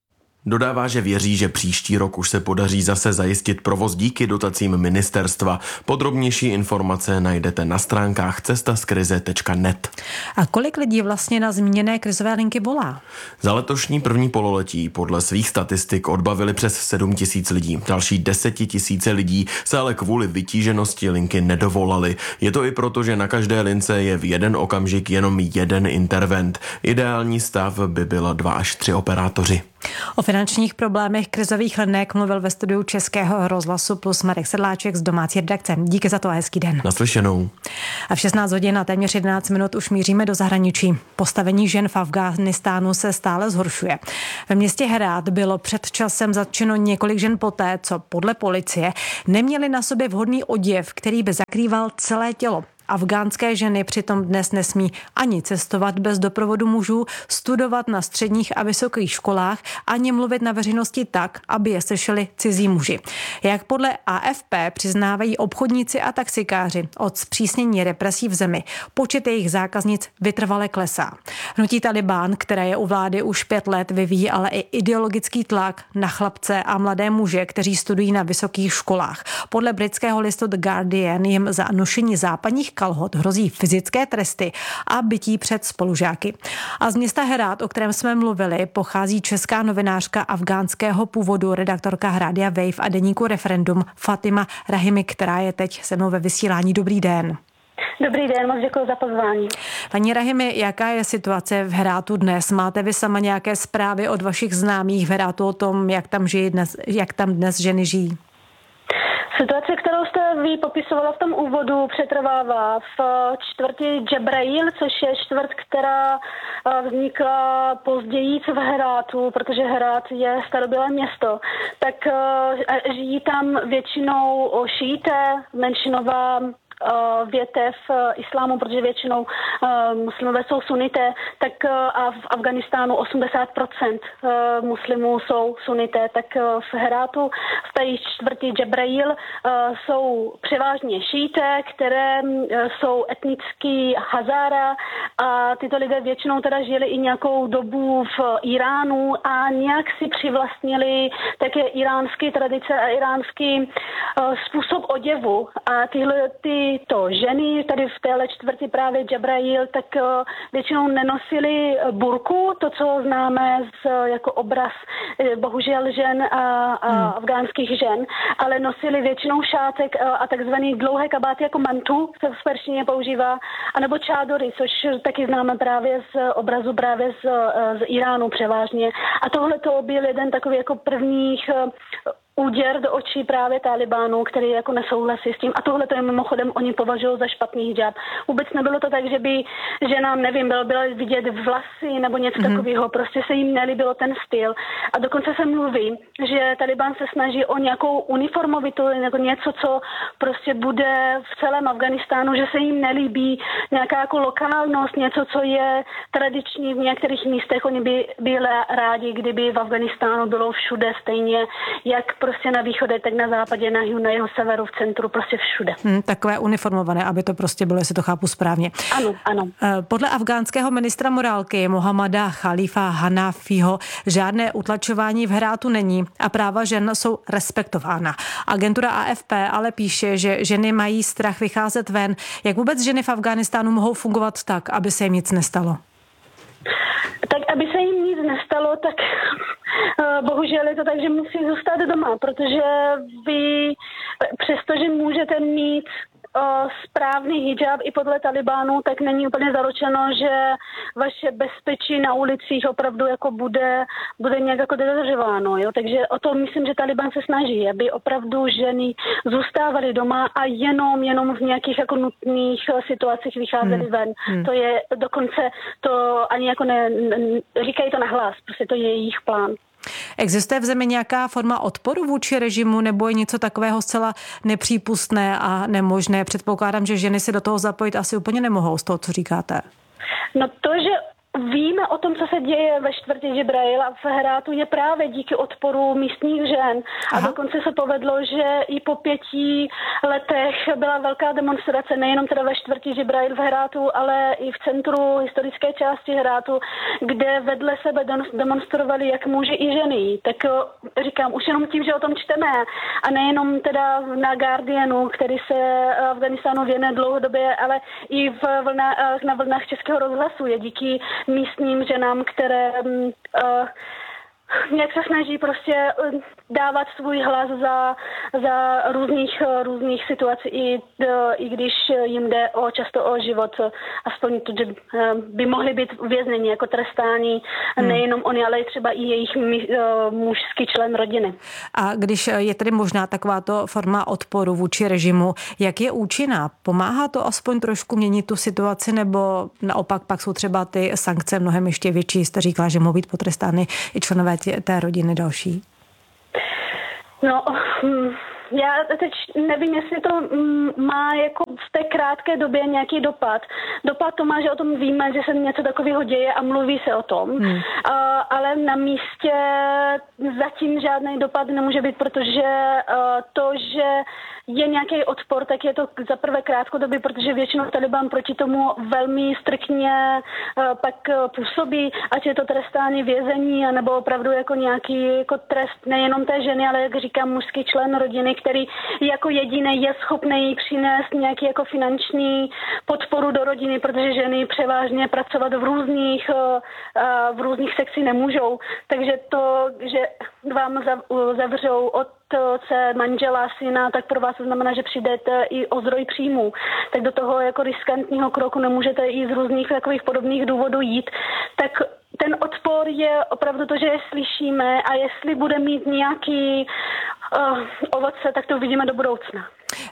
S19: Dodává, že věří, že příští rok už se podaří zase zajistit provoz díky dotacím ministerstva. Podrobnější informace najdete na stránkách cesta z krize tečka net.
S18: A kolik lidí vlastně na zmíněné krizové linky volá?
S19: Za letošní první pololetí podle svých statistik odbavili přes sedm tisíc lidí. Další desetitisíce lidí se ale kvůli vytíženosti linky nedovolali. Je to i proto, že na každé lince je v jeden okamžik jenom jeden intervent. Ideální stav by byla dva až tři operátoři.
S18: O finančních problémech krizových linek mluvil ve studiu Českého rozhlasu Plus Marek Sedláček z domácí redakce. Díky za to a hezký den.
S19: Naslyšenou.
S18: A v šestnáct hodin a téměř jedenáct minut už míříme do zahraničí. Postavení žen v Afghánistánu se stále zhoršuje. Ve městě Herát bylo před časem zatčeno několik žen poté, co podle policie neměly na sobě vhodný oděv, který by zakrýval celé tělo. Afgánské ženy přitom dnes nesmí ani cestovat bez doprovodu mužů, studovat na středních a vysokých školách, ani mluvit na veřejnosti tak, aby je slyšeli cizí muži. Jak podle A F P přiznávají obchodníci a taxikáři, od zpřísnění represí v zemi počet jejich zákaznic vytrvale klesá. Hnutí Talibán, které je u vlády už pět let, vyvíjí ale i ideologický tlak na chlapce a mladé muže, kteří studují na vysokých školách. Podle britského listu The Guardian jim za nošení západních kalhot hrozí fyzické tresty a bití před spolužáky. A z města Herát, o kterém jsme mluvili, pochází česká novinářka afgánského původu, redaktorka Rádia Wave a deníku Referendum Fatima Rahimi, která je teď se mnou ve vysílání. Dobrý den.
S21: Dobrý den, moc děkuji za pozvání.
S18: Paní Rahimi, jaká je situace v Herátu dnes? Máte vy sama nějaké zprávy od vašich známých v Herátu o tom, jak tam, žijí dnes, jak tam dnes ženy žijí?
S21: Situace, kterou jste vy popisovala v tom úvodu, přetrvává v čtvrti Džebrail, což je čtvrt, která vznikla později v Herátu, protože Herát je starobylé město. Tak žijí tam většinou šíité, menšinová větev islámu, protože většinou uh, muslimové jsou sunité, tak uh, a v Afganistánu osmdesát procent uh, muslimů jsou sunité, tak uh, v Herátu v té čtvrti Džebrail uh, jsou převážně šíité, které uh, jsou etnický Hazára a tyto lidé většinou teda žili i nějakou dobu v Iránu a nějak si přivlastnili také iránské tradice a iránský uh, způsob oděvu a tyhle ty to ženy tady v téhle čtvrti právě Džebrail, tak uh, většinou nenosily burku, to, co známe z, jako obraz uh, bohužel žen a, a hmm. afgánských žen, ale nosily většinou šátek uh, a takzvaný dlouhé kabáty jako mantu, se v perštině používá, anebo čádory, což taky známe právě z obrazu právě z, uh, z Iránu převážně. A tohle to byl jeden takový jako prvních uh, úděr do očí právě Talibánu, který jako nesouhlasí s tím. A tohle to je mimochodem oni považují za špatný hijab. Vůbec nebylo to tak, že by ženám, nevím, bylo, bylo vidět vlasy nebo něco mm-hmm. takového. Prostě se jim nelíbilo ten styl. A dokonce se mluví, že Talibán se snaží o nějakou uniformovitu, jako něco, co prostě bude v celém Afganistánu, že se jim nelíbí nějaká jako lokálnost, něco, co je tradiční v některých místech. Oni by byli rádi, kdyby v Afganistánu bylo všude stejně, jak prostě na východě, tak na západě, na jihu, na jeho severu, v centru, prostě všude.
S18: Hmm, takové uniformované, aby to prostě bylo, jestli to chápu správně.
S21: Ano, ano.
S18: Podle afgánského ministra morálky Mohammada Khalifa Hanafiho žádné utlačování v Herátu není a práva žen jsou respektována. Agentura A F P ale píše, že ženy mají strach vycházet ven. Jak vůbec ženy v Afghánistánu mohou fungovat tak, aby se jim nic nestalo?
S21: Tak aby se jim nic nestalo, tak bohužel je to tak, že musí zůstat doma, protože vy, přestože můžete mít uh, správný hijab i podle Talibánu, tak není úplně zaručeno, že vaše bezpečí na ulicích opravdu jako bude, bude nějak jako dodržováno. Jo? Takže o to myslím, že Taliban se snaží, aby opravdu ženy zůstávaly doma a jenom, jenom v nějakých jako nutných situacích vycházely hmm. ven. Hmm. To je dokonce, to ani jako ne, ne, říkají to nahlas, prostě to je jejich plán.
S18: Existuje v zemi nějaká forma odporu vůči režimu nebo je něco takového zcela nepřípustné a nemožné? Předpokládám, že ženy se do toho zapojit asi úplně nemohou z toho, co říkáte.
S21: No to, že víme o tom, co se děje ve čtvrti Džibrail a v Herátu je právě díky odporu místních žen. A Aha. dokonce se povedlo, že i po pěti letech byla velká demonstrace, nejenom teda ve čtvrti Džibrail v Herátu, ale i v centru historické části Herátu, kde vedle sebe demonstrovali jak muži i ženy. Tak říkám, už jenom tím, že o tom čteme a nejenom teda na Guardianu, který se Afganistánu věnuje dlouhodobě, ale i v vlnách, na vlnách Českého rozhlasu je díky místním ženám, které uh, nějak se snaží prostě dávat svůj hlas za, za různých, různých situací, i, i když jim jde o, často o život, aspoň to, že by mohli být vězněni jako trestání, hmm. nejenom oni, ale i třeba i jejich mužský člen rodiny.
S18: A když je tedy možná takováto forma odporu vůči režimu, jak je účinná? Pomáhá to aspoň trošku měnit tu situaci, nebo naopak pak jsou třeba ty sankce mnohem ještě větší? Jste říkala, že mohou být potrestány i členové tě, té rodiny další?
S21: No, já teď nevím, jestli to má jako v té krátké době nějaký dopad. Dopad to má, že o tom víme, že se něco takového děje a mluví se o tom. Hmm. Uh, ale na místě zatím žádný dopad nemůže být, protože uh, to, že je nějaký odpor, tak je to za prvé krátkodobý, protože většinou Taliban proti tomu velmi striktně uh, pak uh, působí, ať je to trestání vězení, anebo opravdu jako nějaký jako trest nejenom té ženy, ale jak říkám, mužský člen rodiny, který jako jediný je schopný přinést nějaký jako finanční podporu do rodiny, protože ženy převážně pracovat v různých, uh, uh, v různých sekcích nemůžou. Takže to, že vám zavřou od otce, manžela, syna, tak pro vás to znamená, že přijdete i o zdroj příjmů. Tak do toho jako riskantního kroku nemůžete i z různých takových podobných důvodů jít. Tak ten odpor je opravdu to, že je slyšíme a jestli bude mít nějaký uh, ovoce, tak to uvidíme do budoucna.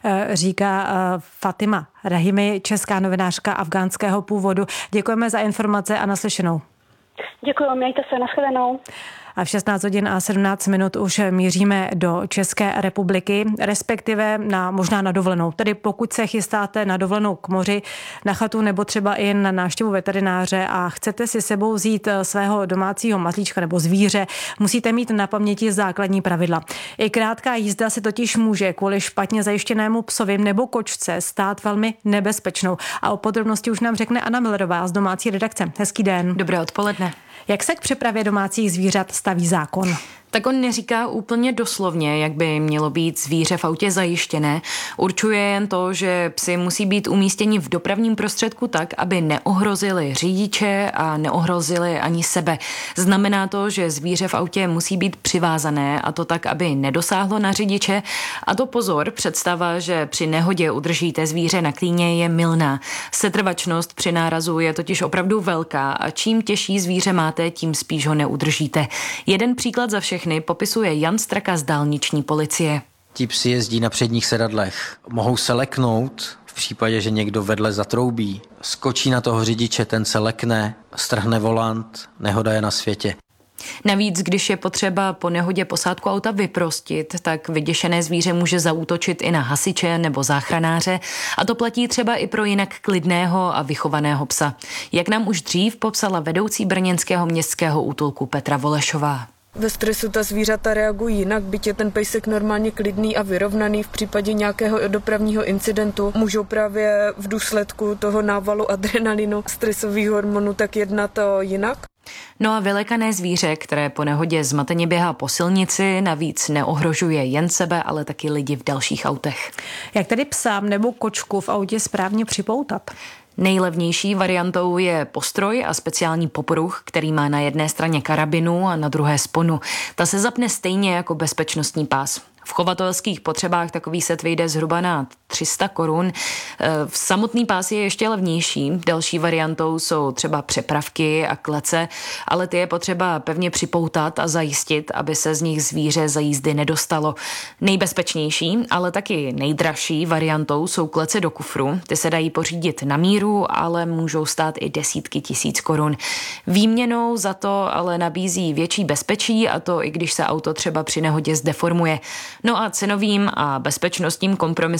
S18: Říká Fatima Rahimi, česká novinářka afgánského původu. Děkujeme za informace a naslyšenou.
S21: Děkuji, mějte se, nashledanou.
S18: A v šestnáct hodin a sedmnáct minut už míříme do České republiky, respektive na, možná na dovolenou. Tedy pokud se chystáte na dovolenou k moři, na chatu nebo třeba i na návštěvu veterináře a chcete si sebou vzít svého domácího mazlíčka nebo zvíře, musíte mít na paměti základní pravidla. I krátká jízda se totiž může kvůli špatně zajištěnému psovi nebo kočce stát velmi nebezpečnou. A o podrobnosti už nám řekne Anna Millerová z domácí redakce. Hezký den.
S3: Dobré odpoledne.
S18: Jak se k přepravě domácích zvířat staví zákon?
S3: Tak on neříká úplně doslovně, jak by mělo být zvíře v autě zajištěné. Určuje jen to, že psi musí být umístěni v dopravním prostředku tak, aby neohrozili řidiče a neohrozili ani sebe. Znamená to, že zvíře v autě musí být přivázané a to tak, aby nedosáhlo na řidiče. A to pozor, představa, že při nehodě udržíte zvíře na klíně je mylná. Setrvačnost při nárazu je totiž opravdu velká a čím těžší zvíře máte, tím spíš ho neudržíte. Jeden příklad za všechny popisuje Jan Straka z dálniční policie.
S22: Ti psi jezdí na předních sedadlech. Mohou se leknout v případě, že někdo vedle zatroubí. Skočí na toho řidiče, ten se lekne, strhne volant, nehoda je na světě.
S3: Navíc, když je potřeba po nehodě posádku auta vyprostit, tak vyděšené zvíře může zaútočit i na hasiče nebo záchranáře a to platí třeba i pro jinak klidného a vychovaného psa. Jak nám už dřív popsala vedoucí brněnského městského útulku Petra Volešová.
S23: Ve stresu ta zvířata reagují jinak, byť je ten pejsek normálně klidný a vyrovnaný v případě nějakého dopravního incidentu. Můžou právě v důsledku toho návalu adrenalinu, stresových hormonů tak jednat jinak.
S3: No a vylekané zvíře, které po nehodě zmateně běhá po silnici, navíc neohrožuje jen sebe, ale taky lidi v dalších autech.
S18: Jak tedy psa nebo kočku v autě správně připoutat?
S3: Nejlevnější variantou je postroj a speciální popruh, který má na jedné straně karabinu a na druhé sponu. Ta se zapne stejně jako bezpečnostní pás. V chovatelských potřebách takový set vyjde zhruba na tři sta korun. V samotný pás je ještě levnější. Další variantou jsou třeba přepravky a klece, ale ty je potřeba pevně připoutat a zajistit, aby se z nich zvíře za jízdy nedostalo. Nejbezpečnější, ale taky nejdražší variantou jsou klece do kufru. Ty se dají pořídit na míru, ale můžou stát i desítky tisíc korun. Výměnou za to ale nabízí větší bezpečí, a to i když se auto třeba při nehodě zdeformuje. No a cenovým a bezpečnostním kompromisem pak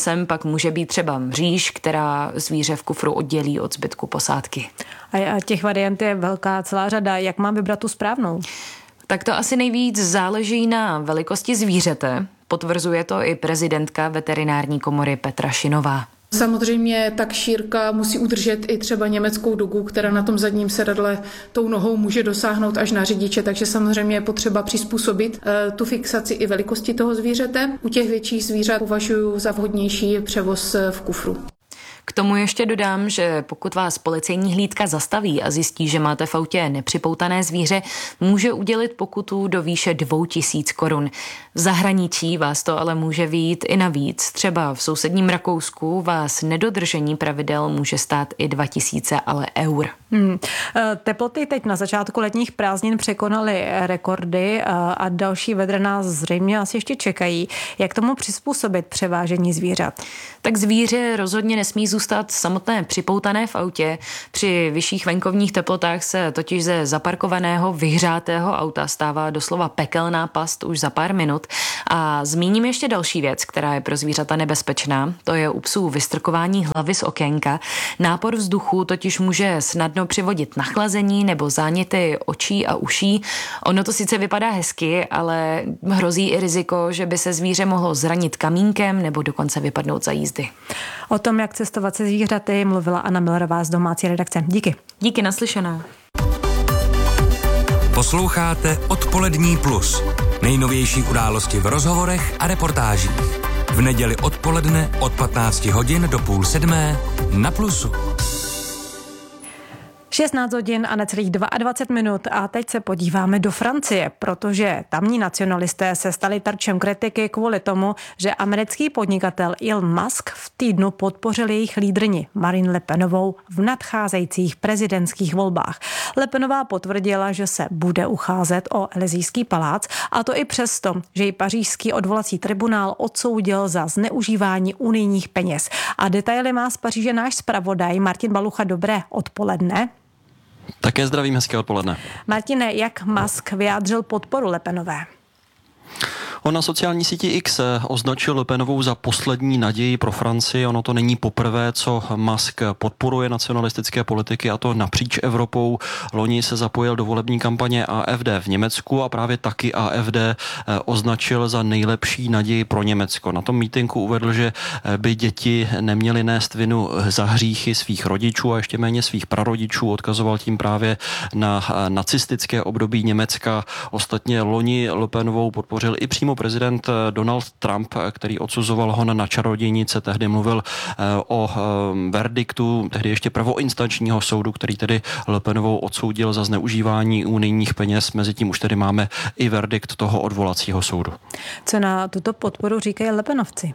S3: pak může být třeba mříž, která zvíře v kufru oddělí od zbytku posádky.
S18: A těch variant je velká celá řada. Jak mám vybrat tu správnou?
S3: Tak to asi nejvíc záleží na velikosti zvířete. Potvrzuje to i prezidentka veterinární komory Petra Šinová.
S1: Samozřejmě tak šírka musí udržet i třeba německou dugu, která na tom zadním sedadle tou nohou může dosáhnout až na řidiče, takže samozřejmě je potřeba přizpůsobit tu fixaci i velikosti toho zvířete. U těch větších zvířat považuji za vhodnější převoz v kufru.
S3: K tomu ještě dodám, že pokud vás policejní hlídka zastaví a zjistí, že máte v autě nepřipoutané zvíře, může udělit pokutu do výše dvou tisíc korun. V zahraničí vás to ale může vyjít i navíc. Třeba v sousedním Rakousku vás nedodržení pravidel může stát i dva tisíce ale eur.
S18: Hmm. Teploty teď na začátku letních prázdnin překonaly rekordy a další vedra nás zřejmě asi ještě čekají. Jak tomu přizpůsobit převážení zvířat?
S3: Tak zvíře rozhodně nesmí zůstat samotné připoutané v autě. Při vyšších venkovních teplotách se totiž ze zaparkovaného vyhřátého auta stává doslova pekelná past už za pár minut. A zmíním ještě další věc, která je pro zvířata nebezpečná. To je u psů vystrkování hlavy z okénka. Nápor vzduchu totiž může snadno přivodit nachlazení nebo záněty očí a uší. Ono to sice vypadá hezky, ale hrozí i riziko, že by se zvíře mohlo zranit kamínkem nebo dokonce vypadnout za jízdy.
S18: O tom, jak cestovat se zvířaty, mluvila Anna Millerová z domácí redakce. Díky.
S3: Díky, naslyšenou.
S6: Posloucháte Odpolední plus. Nejnovější události v rozhovorech a reportážích. V neděli odpoledne od patnácti hodin do půl sedmé na Plusu.
S18: šestnáct hodin a necelých dvacet dva minut a teď se podíváme do Francie, protože tamní nacionalisté se stali terčem kritiky kvůli tomu, že americký podnikatel Elon Musk v týdnu podpořil jejich lídrni Marine Le Penovou v nadcházejících prezidentských volbách. Le Penová potvrdila, že se bude ucházet o Elysejský palác, a to i přesto, že ji pařížský odvolací tribunál odsoudil za zneužívání unijních peněz. A detaily má z Paříže náš zpravodaj Martin Balucha. Dobré odpoledne.
S4: Také zdravím, hezké odpoledne.
S18: Martine, jak Musk vyjádřil podporu Le Penové?
S4: On na sociální síti X označil Le Penovou za poslední naději pro Francii. Ono to není poprvé, co Musk podporuje nacionalistické politiky, a to napříč Evropou. Loni se zapojil do volební kampaně A F D v Německu a právě taky A F D označil za nejlepší naději pro Německo. Na tom mítinku uvedl, že by děti neměly nést vinu za hříchy svých rodičů a ještě méně svých prarodičů. Odkazoval tím právě na nacistické období Německa. Ostatně loni Le Penovou podpořil i přímo prezident Donald Trump, který odsuzoval hon na čarodějnice. Tehdy mluvil o verdiktu, tehdy ještě prvoinstančního soudu, který tedy Le Penovou odsoudil za zneužívání unijních peněz. Mezitím už tedy máme i verdikt toho odvolacího soudu.
S18: Co na tuto podporu říkají Le Penovci?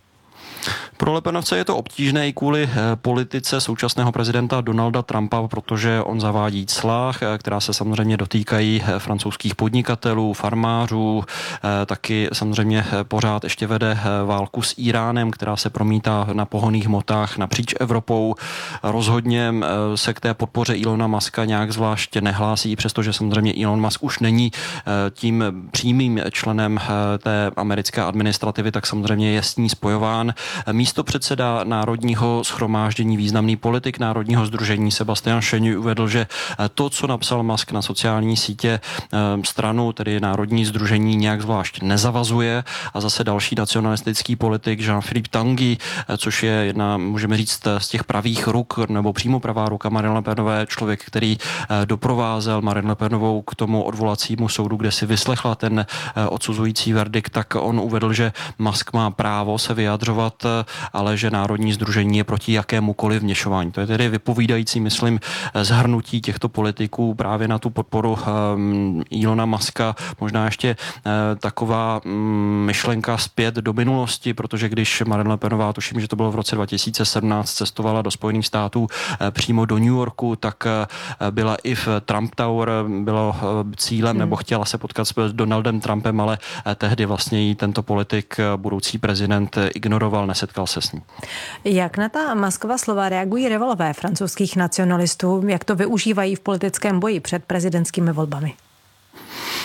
S4: Pro Le Penovce je to obtížné i kvůli politice současného prezidenta Donalda Trumpa, protože on zavádí cla, která se samozřejmě dotýkají francouzských podnikatelů, farmářů, taky samozřejmě pořád ještě vede válku s Iránem, která se promítá na pohonných hmotách napříč Evropou. Rozhodně se k té podpoře Elona Muska nějak zvlášť nehlásí, přestože samozřejmě Elon Musk už není tím přímým členem té americké administrativy, tak samozřejmě je s ní spojován. Místo předseda Národního shromáždění, významný politik Národního sdružení Sebastian Chenu uvedl, že to, co napsal Musk na sociální sítě, stranu, tedy Národní sdružení, nějak zvlášť nezavazuje. A zase další nacionalistický politik Jean-Philippe Tanguy, což je jedna, můžeme říct, z těch pravých ruk, nebo přímo pravá ruka Marine Le Penové, člověk, který doprovázel Marine Le Penovou k tomu odvolacímu soudu, kde si vyslechla ten odsuzující verdikt, tak on uvedl, že Musk má právo se vyjadřovat, ale že Národní sdružení je proti jakémukoliv vměšování. To je tedy vypovídající, myslím, zhrnutí těchto politiků právě na tu podporu um, Elona Muska. Možná ještě uh, taková um, myšlenka zpět do minulosti, protože když Marine Le Penová, tuším, že to bylo v roce dva tisíce sedmnáct, cestovala do Spojených států uh, přímo do New Yorku, tak uh, byla i v Trump Tower, bylo uh, cílem, hmm. nebo chtěla se potkat s Donaldem Trumpem, ale uh, tehdy vlastně jí tento politik, uh, budoucí prezident, uh, ignoroval, nesetkal se s ní.
S18: Jak na ta Muskova slova reagují rivalové francouzských nacionalistů? Jak to využívají v politickém boji před prezidentskými volbami?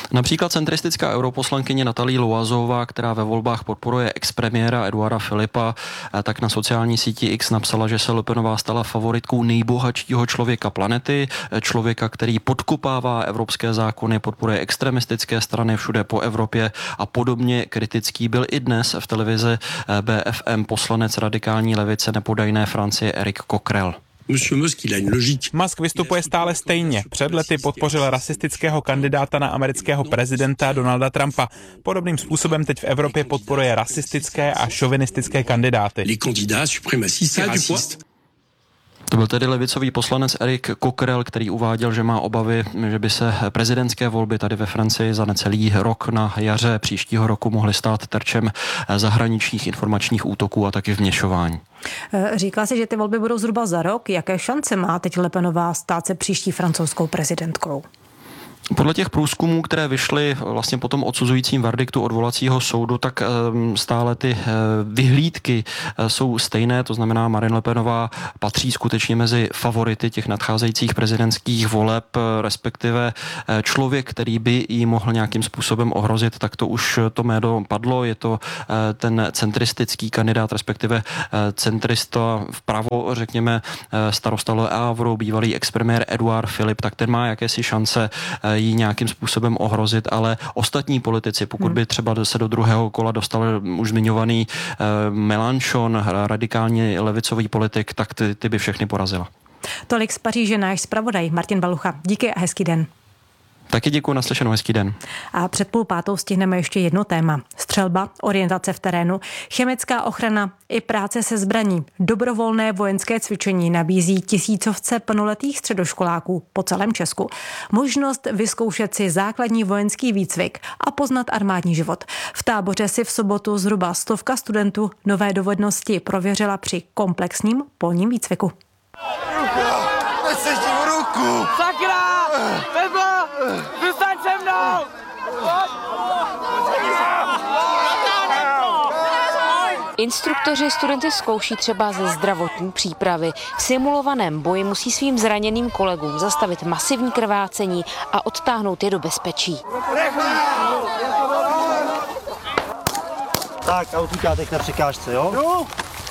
S4: Například centristická europoslankyně Natalie Loazová, která ve volbách podporuje expremiéra Eduarda Filipa, tak na sociální síti X napsala, že se Le Penová stala favoritkou nejbohatšího člověka planety, člověka, který podkopává evropské zákony, podporuje extremistické strany všude po Evropě a podobně kritický byl i dnes v televizi B F M poslanec radikální levice nepodajné Francie Eric Coquerel.
S2: Musk vystupuje stále stejně. Před lety podpořil rasistického kandidáta na amerického prezidenta Donalda Trumpa. Podobným způsobem teď v Evropě podporuje rasistické a šovinistické kandidáty.
S4: To byl tedy levicový poslanec Eric Coquerel, který uváděl, že má obavy, že by se prezidentské volby tady ve Francii za necelý rok na jaře příštího roku mohly stát terčem zahraničních informačních útoků a taky vměšování.
S18: Říká se, že ty volby budou zhruba za rok. Jaké šance má teď Le Penová stát se příští francouzskou prezidentkou?
S4: Podle těch průzkumů, které vyšly vlastně po tom odsuzujícím verdiktu odvolacího soudu, tak stále ty vyhlídky jsou stejné, to znamená Marine Le Penová patří skutečně mezi favority těch nadcházejících prezidentských voleb, respektive člověk, který by jí mohl nějakým způsobem ohrozit, tak to už to jméno padlo, je to ten centristický kandidát, respektive centrista vpravo, řekněme, starosta Le Havre, bývalý expremiér Eduard Philippe, tak ten má jakési šance jí nějakým způsobem ohrozit, ale ostatní politici, pokud by třeba se do druhého kola dostal už zmiňovaný eh, Mélenchon, radikální levicový politik, tak ty, ty by všechny porazila.
S18: Tolik z Paříže náš zpravodaj Martin Balucha. Díky a hezký den.
S4: Taky děkuji, naslyšenou, hezký den.
S18: A před půl pátou stihneme ještě jedno téma. Střelba, orientace v terénu, chemická ochrana i práce se zbraní. Dobrovolné vojenské cvičení nabízí tisícovce plnoletých středoškoláků po celém Česku možnost vyzkoušet si základní vojenský výcvik a poznat armádní život. V táboře si v sobotu zhruba stovka studentů nové dovednosti prověřila při komplexním polním výcviku.
S5: Nechceš ti v ruku! Sakra! Pepa! Vystaň se mnou!
S8: Instruktoři studenty zkouší třeba ze zdravotní přípravy. V simulovaném boji musí svým zraněným kolegům zastavit masivní krvácení a odtáhnout je do bezpečí.
S24: Tak a utíká teď na překážce, jo? Jo.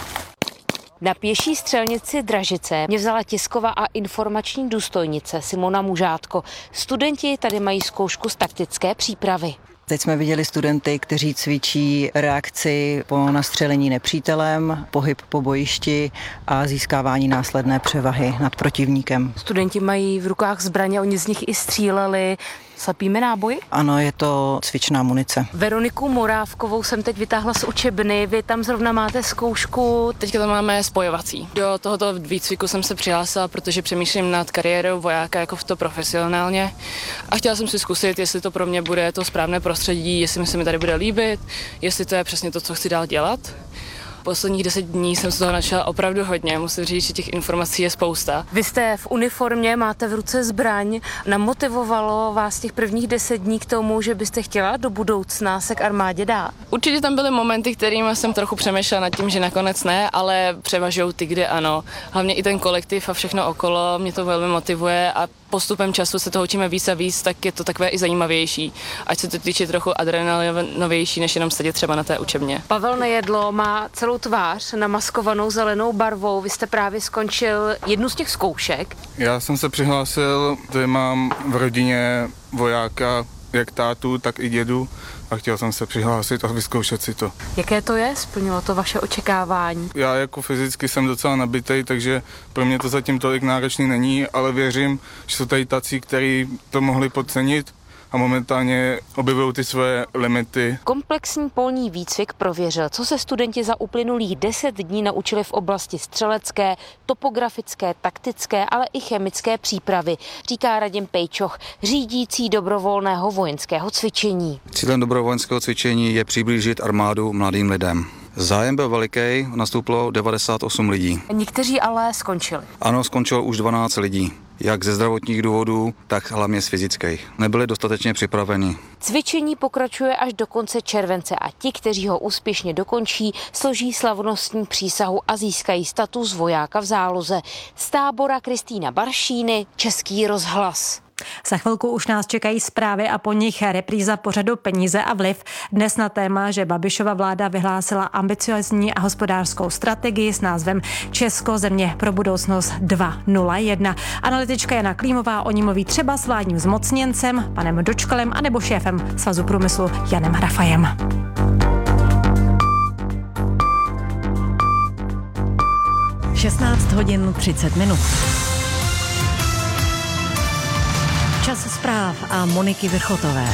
S8: Na pěší střelnici Dražice mě vzala tisková a informační důstojnice Simona Mužátko. Studenti tady mají zkoušku z taktické přípravy.
S25: Teď jsme viděli studenty, kteří cvičí reakci po nastřelení nepřítelem, pohyb po bojišti a získávání následné převahy nad protivníkem.
S8: Studenti mají v rukách zbraně, oni z nich i stříleli. Slepíme náboji?
S25: Ano, je to cvičná munice.
S8: Veroniku Morávkovou jsem teď vytáhla z učebny, vy tam zrovna máte zkoušku.
S26: Teďka tam máme spojovací. Do tohoto výcviku jsem se přihlásila, protože přemýšlím nad kariérou vojáka jako v to profesionálně a chtěla jsem si zkusit, jestli to pro mě bude to správné prostředí, jestli mi se mi tady bude líbit, jestli to je přesně to, co chci dál dělat. Posledních deset dní jsem se toho načala opravdu hodně, musím říct, že těch informací je spousta.
S8: Vy jste v uniformě, máte v ruce zbraň. Namotivovalo vás těch prvních deset dní k tomu, že byste chtěla do budoucna se k armádě dát?
S26: Určitě tam byly momenty, kterými jsem trochu přemýšlela nad tím, že nakonec ne, ale převažují ty, kde ano. Hlavně i ten kolektiv a všechno okolo mě to velmi motivuje a postupem času se toho učíme víc a víc, tak je to takové i zajímavější. Ať se to týče trochu adrenalinovější, než jenom sedět třeba na té učebně.
S8: Pavel Nejedlo má celou tvář namaskovanou zelenou barvou. Vy jste právě skončil jednu z těch zkoušek.
S27: Já jsem se přihlásil, že mám v rodině vojáka, jak tátu, tak i dědu a chtěl jsem se přihlásit a vyzkoušet si to.
S8: Jaké to je? Splnilo to vaše očekávání?
S27: Já jako fyzicky jsem docela nabitej, takže pro mě to zatím tolik náročný není, ale věřím, že jsou tady tací, kteří to mohli podcenit a momentálně objevují ty své limity.
S8: Komplexní polní výcvik prověřil, co se studenti za uplynulých deset dní naučili v oblasti střelecké, topografické, taktické, ale i chemické přípravy, říká Radim Pejčoch, řídící dobrovolného vojenského cvičení.
S28: Cílem dobrovolného cvičení je přiblížit armádu mladým lidem. Zájem byl veliký, nastoupilo devadesát osm lidí.
S8: Někteří ale skončili.
S28: Ano, skončilo už dvanáct lidí. Jak ze zdravotních důvodů, tak hlavně z fyzických. Nebyli dostatečně připraveni.
S8: Cvičení pokračuje až do konce července a ti, kteří ho úspěšně dokončí, složí slavnostní přísahu a získají status vojáka v záloze. Z tábora Kristýna Baršíny, Český rozhlas.
S18: Za chvilku už nás čekají zprávy a po nich repríza pořadu Peníze a vliv. Dnes na téma, že Babišova vláda vyhlásila ambiciozní a hospodářskou strategii s názvem Česko země pro budoucnost dva nula jedna. Analytička Jana Klímová o ní mluví třeba s vládním zmocněncem, panem Dočkalem, anebo šéfem Svazu průmyslu Janem Rafajem.
S7: šestnáct hodin třicet minut. Čas zpráv a Moniky Vrchotové.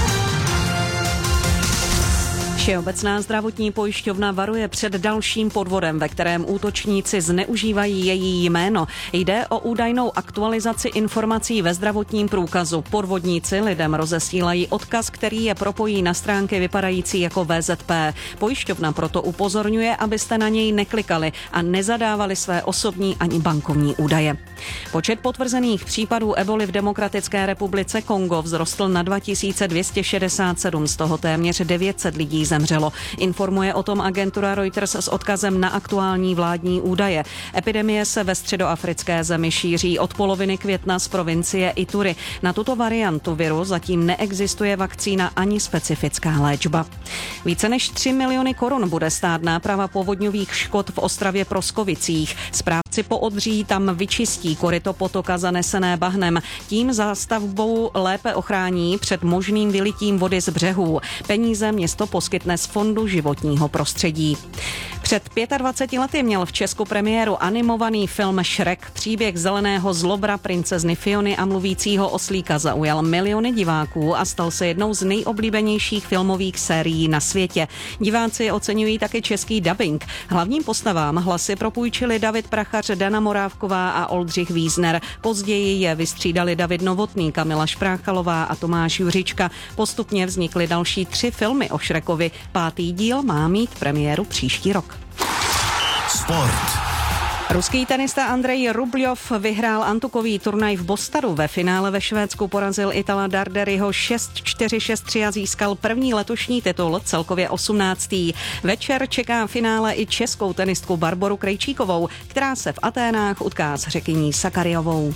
S9: Všeobecná zdravotní pojišťovna varuje před dalším podvodem, ve kterém útočníci zneužívají její jméno. Jde o údajnou aktualizaci informací ve zdravotním průkazu. Podvodníci lidem rozesílají odkaz, který je propojí na stránky vypadající jako V Z P. Pojišťovna proto upozorňuje, abyste na něj neklikali a nezadávali své osobní ani bankovní údaje. Počet potvrzených případů eboli v Demokratické republice Kongo vzrostl na dva tisíce dvě stě šedesát sedm, z toho téměř devět set lidí zemřelo. Informuje o tom agentura Reuters s odkazem na aktuální vládní údaje. Epidemie se ve středoafrické zemi šíří od poloviny května z provincie Ituri. Na tuto variantu viru zatím neexistuje vakcína ani specifická léčba. Více než tři miliony korun bude stát náprava povodňových škod v Ostravě-Proskovicích. Správci Poodří tam vyčistí koryto potoka zanesené bahnem. Tím zástavbou lépe ochrání před možným vylitím vody z břehů. Peníze město poskytne z Fondu životního prostředí. Před dvaceti pěti lety měl v Česku premiéru animovaný film Shrek. Příběh zeleného zlobra, princezny Fiony a mluvícího oslíka zaujal miliony diváků a stal se jednou z nejoblíbenějších filmových sérií na světě. Diváci oceňují také český dabing. Hlavním postavám hlasy propůjčili David Prachař, Dana Morávková a Oldřich Wiesner. Později je vystřídali David Novotný, Kamila Špráchalová a Tomáš Juřička. Postupně vznikly další tři filmy o Shrekovi. Pátý díl má mít premiéru příští rok.
S10: Sport.
S9: Ruský tenista Andrej Rubljov vyhrál antukový turnaj v Bostonu. Ve finále ve Švédsku porazil Itala Darderyho šest čtyři šest tři a získal první letošní titul, celkově osmnáctý. Večer čeká finále i českou tenistku Barboru Krejčíkovou, která se v Aténách utká s Řekyní Sakariovou.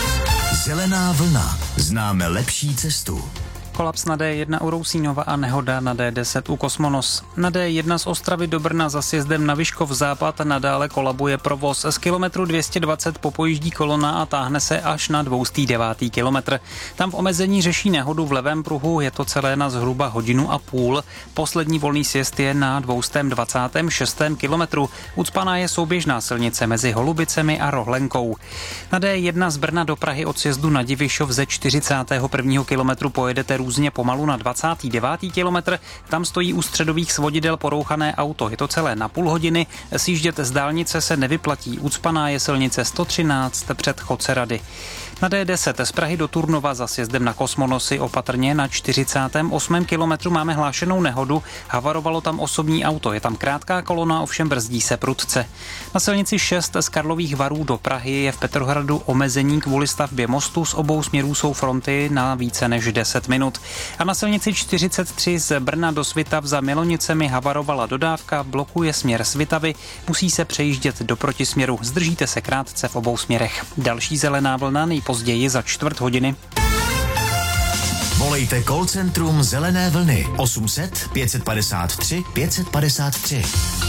S10: Zelená vlna. Známe lepší cestu.
S11: Kolaps na D jedna u Rousínova a nehoda na D deset u Kosmonos. Na D jedna z Ostravy do Brna za sjezdem na Vyškov západ nadále kolabuje provoz. Z kilometru dvě stě dvacet popojíždí kolona a táhne se až na dvě stě devátý kilometr. Tam v omezení řeší nehodu v levém pruhu, je to celé na zhruba hodinu a půl. Poslední volný sjezd je na dvě stě dvacátém šestém kilometru. Ucpaná je souběžná silnice mezi Holubicemi a Rohlenkou. Na D jedna z Brna do Prahy od sjezdu na Divišov ze čtyřicátého prvního kilometru pojedete různě pomalu na dvacátý devátý kilometr. Tam stojí u středových svodidel porouchané auto. Je to celé na půl hodiny. Sjíždět z dálnice se nevyplatí. Ucpaná je silnice sto třináct před Chodcerady. Na D deset z Prahy do Turnova za sjezdem na Kosmonosy opatrně na čtyřicátém osmém kilometru máme hlášenou nehodu. Havarovalo tam osobní auto. Je tam krátká kolona, ovšem brzdí se prudce. Na silnici šest z Karlových Varů do Prahy je v Petrohradu omezení kvůli stavbě mostu. Z obou směrů jsou fronty na více než deset minut. A na silnici čtyřicet tři z Brna do Svitav za Milonicemi havarovala dodávka, blokuje směr Svitavy, musí se přejíždět do protisměru. Zdržíte se krátce v obou směrech. Další zelená vlna nejpozději za čtvrt hodiny.
S10: Volejte call centrum Zelené vlny osm set pět padesát tři pět padesát tři.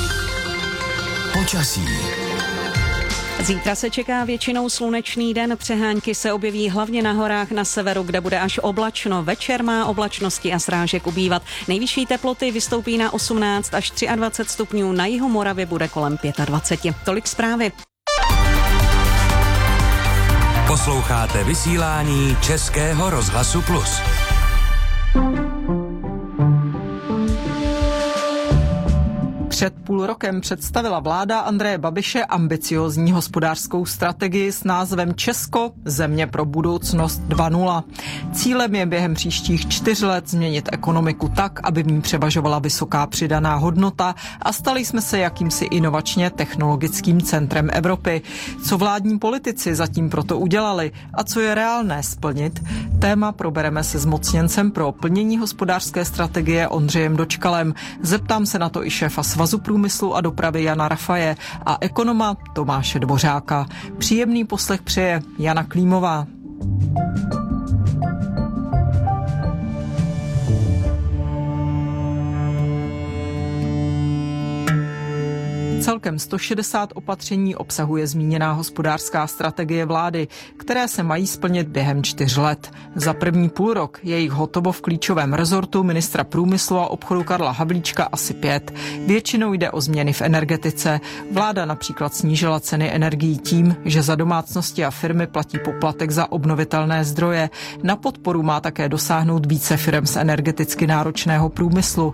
S10: Počasí.
S9: Zítra se čeká většinou slunečný den, přehánky se objeví hlavně na horách na severu, kde bude až oblačno. Večer má oblačnosti a srážek ubývat. Nejvyšší teploty vystoupí na osmnáct až dvacet tři stupňů, na jihu Moravy bude kolem dvacet pět. Tolik zprávy.
S6: Posloucháte vysílání Českého rozhlasu Plus.
S12: Před půl rokem představila vláda Andreje Babiše ambiciózní hospodářskou strategii s názvem Česko země pro budoucnost dva nula. Cílem je během příštích čtyř let změnit ekonomiku tak, aby v ní převažovala vysoká přidaná hodnota a stali jsme se jakýmsi inovačně technologickým centrem Evropy. Co vládní politici zatím proto udělali a co je reálné splnit, téma probereme se zmocněncem pro plnění hospodářské strategie Ondřejem Dočkalem. Zeptám se na to i šéfa Svazu průmyslu a dopravy Jana Rafaje a ekonoma Tomáše Dvořáka. Příjemný poslech přeje Jana Klímová. Celkem sto šedesát opatření obsahuje zmíněná hospodářská strategie vlády, které se mají splnit během čtyř let. Za první půlrok je jich hotovo v klíčovém rezortu ministra průmyslu a obchodu Karla Havlíčka asi pět. Většinou jde o změny v energetice. Vláda například snížila ceny energií tím, že za domácnosti a firmy platí poplatek za obnovitelné zdroje. Na podporu má také dosáhnout více firem z energeticky náročného průmyslu.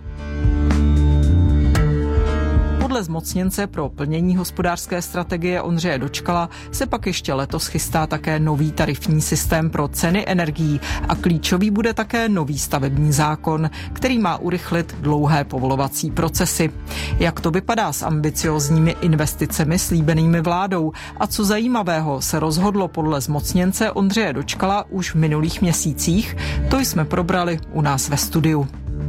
S12: Podle zmocněnce pro plnění hospodářské strategie Ondřeje Dočkala se pak ještě letos chystá také nový tarifní systém pro ceny energií a klíčový bude také nový stavební zákon, který má urychlit dlouhé povolovací procesy. Jak to vypadá s ambiciózními investicemi slíbenými vládou a co zajímavého se rozhodlo podle zmocněnce Ondřeje Dočkala už v minulých měsících, to jsme probrali u nás ve studiu.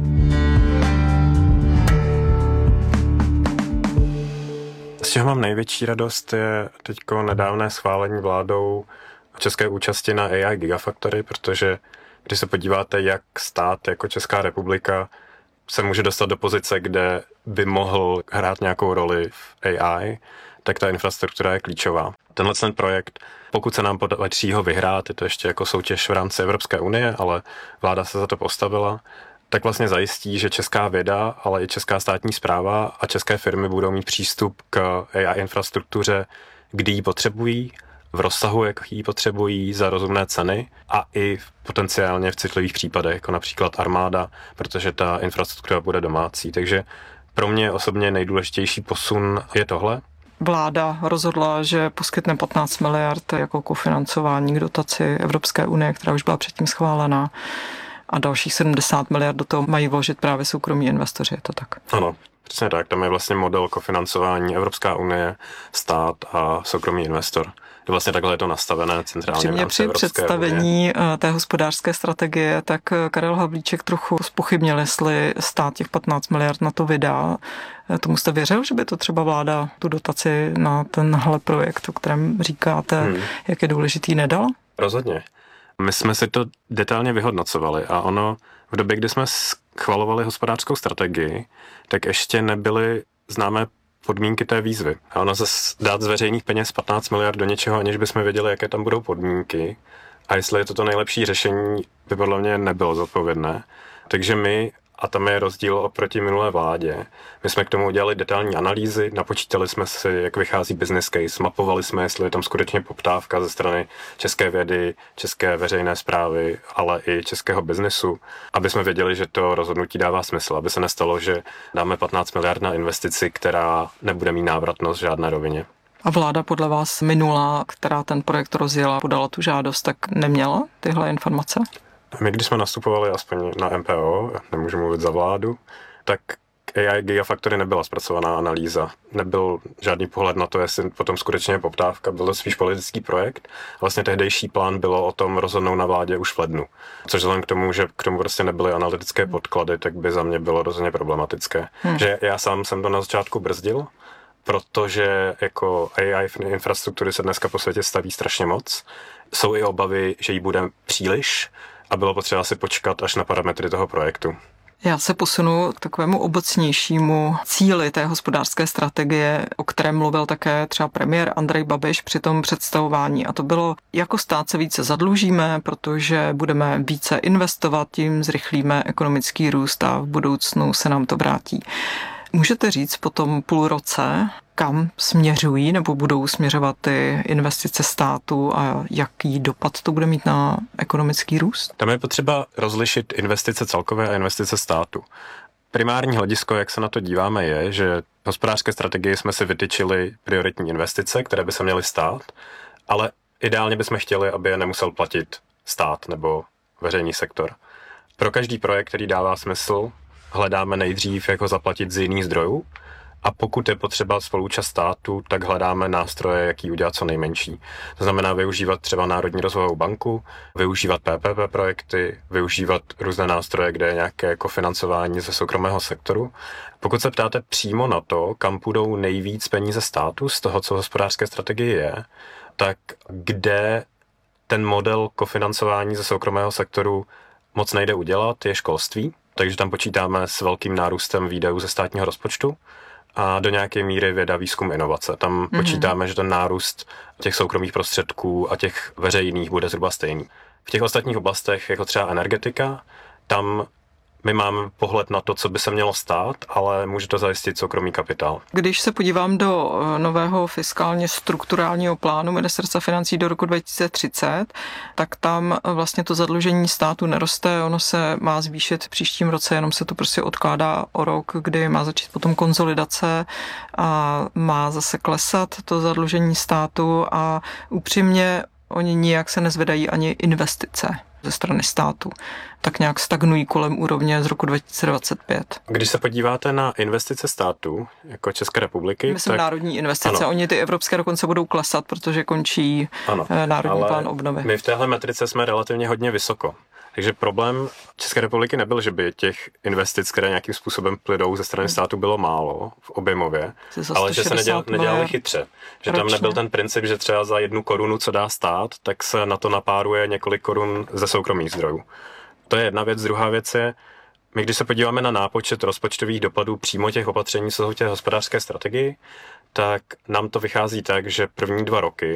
S13: Z čeho mám největší radost je teďko nedávné schválení vládou české účasti na A I Gigafactory, protože když se podíváte, jak stát jako Česká republika se může dostat do pozice, kde by mohl hrát nějakou roli v A I, tak ta infrastruktura je klíčová. Tenhle ten projekt, pokud se nám podaří ho vyhrát, je to ještě jako soutěž v rámci Evropské unie, ale vláda se za to postavila, tak vlastně zajistí, že česká věda, ale i česká státní správa a české firmy budou mít přístup k A I infrastruktuře, kdy ji potřebují, v rozsahu, jak ji potřebují, za rozumné ceny a i potenciálně v citlivých případech, jako například armáda, protože ta infrastruktura bude domácí. Takže pro mě osobně nejdůležitější posun je tohle.
S12: Vláda rozhodla, že poskytne patnáct miliard jako kofinancování k dotaci Evropské unie, která už byla předtím schválená. A dalších sedmdesát miliard do toho mají vložit právě soukromí investoři, je to tak?
S13: Ano, přesně tak. Tam je vlastně model kofinancování Evropská unie, stát a soukromý investor. Vlastně takhle je to nastavené centrálně v rámci
S12: při
S13: Evropské
S12: představení
S13: unie.
S12: Té hospodářské strategie, tak Karel Havlíček trochu zpochybnil, jestli stát těch patnáct miliard na to vydá. Tomu jste věřil, že by to třeba vláda tu dotaci na tenhle projekt, o kterém říkáte, hmm. jak je důležitý, nedala?
S13: Rozhodně. My jsme si to detailně vyhodnocovali a ono v době, kdy jsme schvalovali hospodářskou strategii, tak ještě nebyly známé podmínky té výzvy. A ono zase dát z veřejných peněz patnáct miliard do něčeho, aniž bychom věděli, jaké tam budou podmínky a jestli je to to nejlepší řešení, by podle mě nebylo zodpovědné. Takže my, a tam je rozdíl oproti minulé vládě, my jsme k tomu udělali detailní analýzy, napočítali jsme si, jak vychází business case, mapovali jsme, jestli je tam skutečně poptávka ze strany české vědy, české veřejné správy, ale i českého biznesu, aby jsme věděli, že to rozhodnutí dává smysl, aby se nestalo, že dáme patnáct miliard na investici, která nebude mít návratnost v žádné rovině.
S12: A vláda podle vás minulá, která ten projekt rozjela, podala tu žádost, tak neměla tyhle informace?
S13: My, když jsme nastupovali aspoň na M P O, nemůžu mluvit za vládu, tak A I Gigafactory nebyla zpracovaná analýza. Nebyl žádný pohled na to, jestli potom skutečně je poptávka. Byl to spíš politický projekt. Vlastně tehdejší plán bylo o tom rozhodnout na vládě už v lednu. Což vzhledem k tomu, že k tomu prostě nebyly analytické podklady, tak by za mě bylo rozhodně problematické. Hmm. Že já sám jsem to na začátku brzdil, protože jako A I infrastruktury se dneska po světě staví strašně moc. Jsou i obavy, že jí bude příliš, a bylo potřeba si počkat až na parametry toho projektu.
S12: Já se posunu k takovému obecnějšímu cíli té hospodářské strategie, o kterém mluvil také třeba premiér Andrej Babiš při tom představování. A to bylo, jako stát se více zadlužíme, protože budeme více investovat, tím zrychlíme ekonomický růst a v budoucnu se nám to vrátí. Můžete říct po tom půl roce, kam směřují nebo budou směřovat ty investice státu a jaký dopad to bude mít na ekonomický růst?
S13: Tam je potřeba rozlišit investice celkové a investice státu. Primární hledisko, jak se na to díváme, je, že v hospodářské strategii jsme si vytyčili prioritní investice, které by se měly stát, ale ideálně bychom chtěli, aby je nemusel platit stát nebo veřejný sektor. Pro každý projekt, který dává smysl, hledáme nejdřív, jak ho zaplatit z jiných zdrojů, a pokud je potřeba spolúčast státu, tak hledáme nástroje, jak ji udělat co nejmenší. To znamená využívat třeba Národní rozvojovou banku, využívat P P P projekty, využívat různé nástroje, kde je nějaké kofinancování ze soukromého sektoru. Pokud se ptáte přímo na to, kam půjdou nejvíc peníze státu z toho, co v hospodářské strategii je, tak kde ten model kofinancování ze soukromého sektoru moc nejde udělat, je školství. Takže tam počítáme s velkým nárůstem výdajů ze státního rozpočtu a do nějaké míry věda, výzkum, inovace. Tam mm-hmm. počítáme, že ten nárůst těch soukromých prostředků a těch veřejných bude zhruba stejný. V těch ostatních oblastech, jako třeba energetika, tam my máme pohled na to, co by se mělo stát, ale může to zajistit soukromý kapitál.
S12: Když se podívám do nového fiskálně strukturálního plánu Ministerstva financí do roku dva tisíce třicet, tak tam vlastně to zadlužení státu neroste, ono se má zvýšit v příštím roce, jenom se to prostě odkládá o rok, kdy má začít potom konsolidace a má zase klesat to zadlužení státu a upřímně oni nijak se nezvedají ani investice ze strany státu. Tak nějak stagnují kolem úrovně z roku dva tisíce dvacet pět.
S13: Když se podíváte na investice státu, jako České republiky...
S12: Myslím
S13: tak...
S12: národní investice. Ano. Oni ty evropské dokonce budou klesat, protože končí
S13: ano,
S12: národní plán obnovy.
S13: My v téhle metrice jsme relativně hodně vysoko. Takže problém České republiky nebyl, že by těch investic, které nějakým způsobem plydou ze strany státu, bylo málo v objemově, ale že se neděl, nedělali chytře. Že ročně. Tam nebyl ten princip, že třeba za jednu korunu, co dá stát, tak se na to napáruje několik korun ze soukromých zdrojů. To je jedna věc. Druhá věc je, my když se podíváme na nápočet rozpočtových dopadů přímo těch opatření, co jsou těch hospodářské strategii, tak nám to vychází tak, že první dva roky